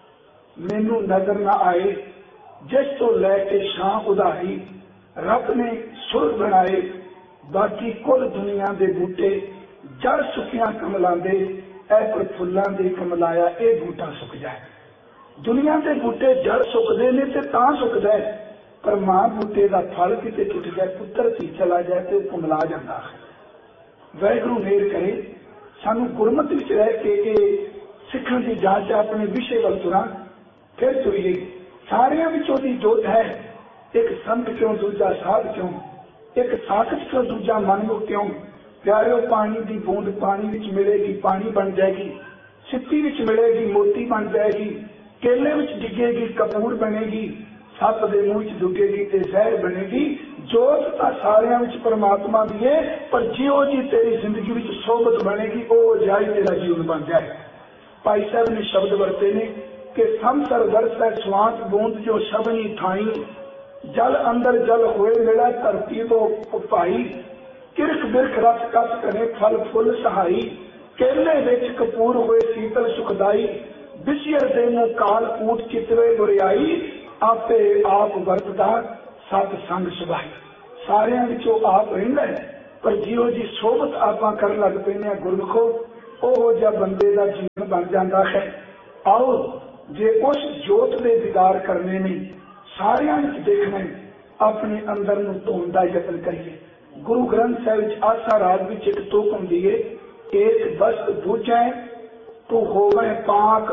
ਮੈਨੂੰ ਨਜ਼ਰ ਨਾ ਆਏ, ਜਿਸ ਤੋਂ ਲੈ ਕੇ ਛਾਂ ਉਧਾਰੀ ਰੱਬ ਨੇ ਸੁਰ ਬਣਾਏ। ਬਾਕੀ ਕੁੱਲ ਦੁਨੀਆ ਦੇ ਬੂਟੇ ਜੜ ਸੁੱਕਿਆਂ ਕਮਲਾਂਦੇ, ਐ ਪਰ ਫੁੱਲਾਂ ਦੇ ਕਮਲਾਇਆ ਇਹ ਬੂਟਾ ਸੁੱਕ ਜਾਏ। ਦੁਨੀਆ ਦੇ ਬੂਟੇ ਜੜ ਸੁੱਕਦੇ ਨੇ ਤੇ ਤਾਂ ਸੁੱਕਦਾ ਹੈ, ਪਰ ਮਾਂ ਬੂਟੇ ਦਾ ਫਲ ਕਿਤੇ ਟੁੱਟ ਜਾਏ, ਪੁੱਤਰ ਧੀ ਚਲਾ ਜਾਏ ਤੇ ਉਹ ਕਮਲਾ ਜਾਂਦਾ ਹੈ। ਵਾਹਿਗੁਰੂ ਮਿਹਰ ਕਰੇ ਸਾਨੂੰ ਗੁਰਮਤਿ ਵਿੱਚ ਰਹਿ ਕੇ ਇਹ ਸਿੱਖਣ ਦੀ ਜਾਂਚ ਆਪਣੇ ਵਿਸ਼ੇ ਵੱਲ ਤੁਰਾਂ, ਫਿਰ ਤੁਰੀਏ। ਸਾਰਿਆਂ ਵਿੱਚ ਉਹਦੀ ਜੋਤ ਹੈ, ਇੱਕ ਸੰਤ ਕਿਉਂ ਦੂਜਾ ਸਾਧ ਕਿਉਂ, ਇੱਕ ਸਾਖਤ ਕਿਉਂ ਦੂਜਾ ਮਨਮੁਖ ਕਿਉਂ। ਪਿਆਰਿਓ ਪਾਣੀ ਦੀ ਬੂੰਦ ਪਾਣੀ ਵਿੱਚ ਮਿਲੇਗੀ ਪਾਣੀ ਬਣ ਜਾਏਗੀ, ਸਿੱਪੀ ਵਿੱਚ ਮਿਲੇਗੀ ਮੋਤੀ ਬਣ ਜਾਏਗੀ, ਕੇਲੇ ਵਿੱਚ ਡਿੱਗੇਗੀ ਕਪੂਰ ਬਣੇਗੀ, ਸੱਪ ਦੇ ਮੂੰਹ ਚ ਡੁੱਗੇਗੀ ਤੇ ਜ਼ਹਿਰ ਬਣੇਗੀ। ਜੋਤ ਤਾਂ ਸਾਰਿਆਂ ਵਿੱਚ ਪਰਮਾਤਮਾ ਦੀ ਹੈ, ਪਰ ਜਿਉਂ ਜੀ ਤੇਰੀ ਜ਼ਿੰਦਗੀ ਵਿੱਚ ਸੋਭਤ ਬਣੇਗੀ ਉਹ ਜਾਈ ਤੇਰਾ ਜੀਵਨ ਬਣ ਜਾਏ। ਭਾਈ ਸਾਹਿਬ ਨੇ ਸ਼ਬਦ ਵਰਤੇ ਨੇ ਕਿ ਸੰਸਰ ਵਰਸੈ ਸਵਾਂਤ ਬੂੰਦ ਜੋ ਸ਼ਬਨੀ ਥਾਈ, ਜਲ ਅੰਦਰ ਜਲ ਹੋਏ ਮਿਲਾ ਧਰਤੀ ਤੋਂ ਭਾਈ, ਕਿਰਖ ਬਿਰਖ ਰਸ ਕਸ ਕਰੇ ਫਲ ਫੁੱਲ ਸਹਾਈ, ਕੇਲੇ ਵਿੱਚ ਕਪੂਰ ਹੋਏ ਸੀਤਲ ਸੁਖਦਾਈ, ਵਿਸ਼ਿਅਰ ਦੇ ਨੂੰ ਕਾਲ ਕੂਟ ਚਿਤਵੇ ਬੁਰਿਆਈ, ਆਪੇ ਆਪ ਵਰਤਦਾ ਸਤ ਸੰਗ ਸੁਭਾਈ। ਸਾਰਿਆਂ ਵਿੱਚੋਂ ਆਪ ਰਹਿੰਦਾ ਹੈ, ਪਰ ਜਿਉਂ ਜੀ ਸੋਭਤ ਆਪਾਂ ਕਰਨ ਲੱਗ ਪੈਂਦੇ ਹਾਂ ਗੁਰਮਖੋ, ਉਹੋ ਜਿਹਾ ਬੰਦੇ ਦਾ ਜੀਵਨ ਬਣ ਜਾਂਦਾ ਹੈ। आओ जे उस जोत दे दीदार करने ने, सारियां विच देखना, अपने अंदर नूं धोण दा यतन करिए। गुरु ग्रंथ साहिब विच आसा राग विच एक तुक हुंदी है, एक वस्त बूझै तू होवे पाक।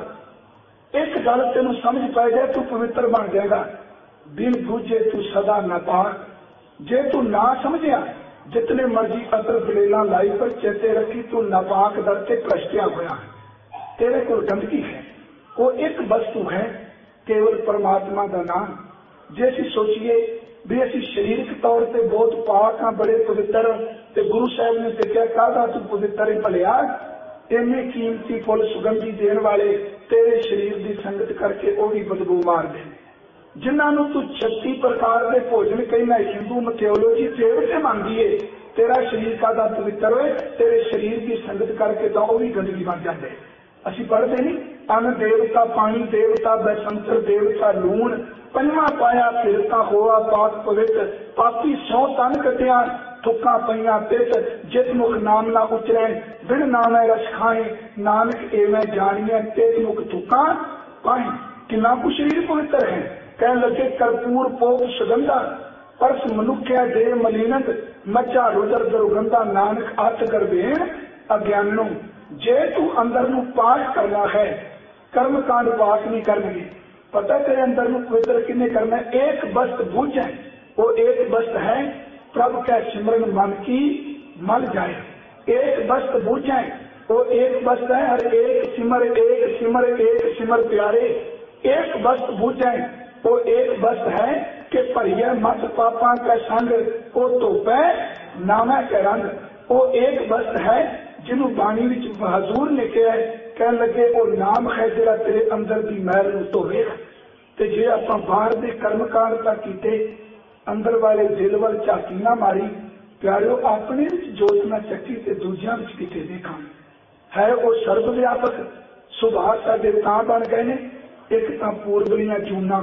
एक गल तेनू समझ पै जाए तू पवित्र बन जाएगा, बिन बूझे तू सदा नापाक। जे तू ना समझिया जितने मर्जी अतर दलेला लाई पर चेते रखी तू नापाक दर ते भ्रष्टिया होया है, तेरे को गंदगी है। वो एक वस्तु है केवल परमात्मा का नाम। जे असीं सोचीए भी असीं शरीरक तौर पर बहुत पाक हाँ, बड़े पवित्र, ते गुरु साहब ने देखा कहता तू पवित्र है भलिया, इन्ने कीमती फुल सुगंधी देने वाले तेरे शरीर की संगत करके वो भी बदबू मार दे। जिन्होंने तू 36 प्रकार के भोजन कहना हिंदू मैथोलॉजी देवते मानती है, तेरा शरीर का पवित्र होए, तेरे शरीर की संगत करके तो वह भी गंदगी बन जाते। असी पढ़ते नहीं, अन्न देवता पानी देवता बसंतर देवता लूण, पंजवा पाया फिरता होआ पाक पवित्र, पापी 100 तन कटिया थुक्का पईया पित, जित मुख नाम ना उचरै बिन नाम रस खाए, नानक एवं जानिए तित मुख थुक्का पाए। कितना कुछ शरीर पवित्र है। कह लगे कर्पूर पोप सुगंधा, परस मनुख्या देव मलिनत, मचा रुदर दुर्गंधा, नानक अत गर्भेण अज्ञानो। जे तू अंदर नू पाठ करना है, कर्म कांड पाठ नहीं करने, पता तेरे अंदर नू पवित्र किन्ने करना है। एक वस्त बुझ है, वो एक वस्त है प्रभु का सिमरन मन की मल जाए। एक वस्त बुझ है, वो एक वस्त है हर एक सिमर एक सिमर एक सिमर प्यारे। एक वस्त बुझ है, वो एक वस्त है कि भरिया मत पापा का संग, वो धोपै नामा का रंग। वो एक वस्त है जिन्हों बाणी विच हजूर ने कहा, कह लगे वो नाम है जिहड़ा तेरे अंदर की मैल नूं धोवे। ते जे आपां बाहर दे कर्म कांड तां कीते, अंदर वाले दिल वल झाकी ना मारी, प्यारिओ अपने विच जोत ना चक्की ते दूजियां विच किते देखां। है वो सर्व व्यापक सुभाष साडे तां बन गए ने, एक तां पूर्वलियां चूना,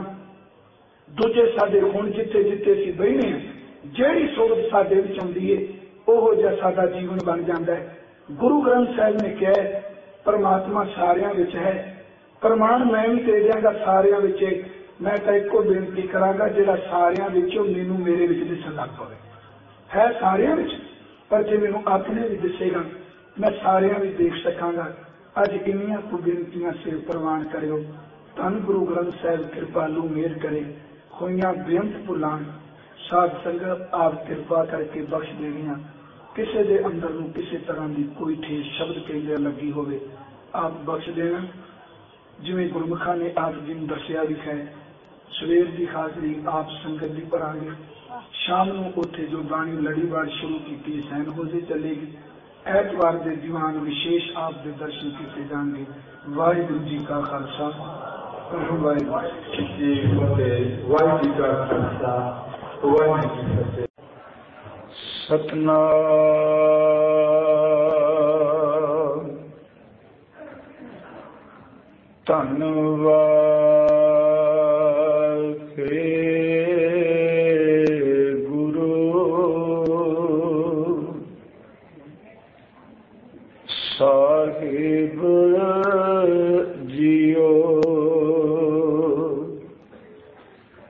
दूजे साडे हुण जिथे जिथे असीं बहिने हां, जिहड़ी सोच साडे विच आउंदी है ओहो जिहा साडा जीवन बन जांदा है। गुरु ग्रंथ साहिब ने कहा परमात्मा सारियां विच है, प्रमाण मैं भी दे दियांगा सारियां विच। मैं तो एको बेनती करांगा जिहड़ा सारियां विचों मैनूं मेरे विच दिसण लग पवे। है सारियां विच, पर जे मैनूं अपने विच दिसेगा मैं सारियां विच देख सकांगा। अज इन्नियां को बेनतियां सिर प्रवान करियो। धन गुरु ग्रंथ साहिब कृपालू मेहर करे, होइयां बेअंत भुलाण साध संगत आप कृपा करके बख्श देणियां। किसी के अंदर नूं किसी तरह की कोई ठेस शब्द कहंदे लगी होवे आप बख्श देना। जिवें गुरमुखा ने आप जी नूं दस्सिया भी है, सवेर की हाजरी आप संगत की भरांगे, शाम नूं उत्थे जो बाणी लड़ीवार शुरू की सैन होजे चलेगी। ऐतवार के दीवान विशेष आप दे दर्शन किए जाएंगे। वाहिगुरू जी का खालसा, वाहिगुरू जी का खालसा, वाहिगुरू जी की फतेह। सतनाम धन्नवाद।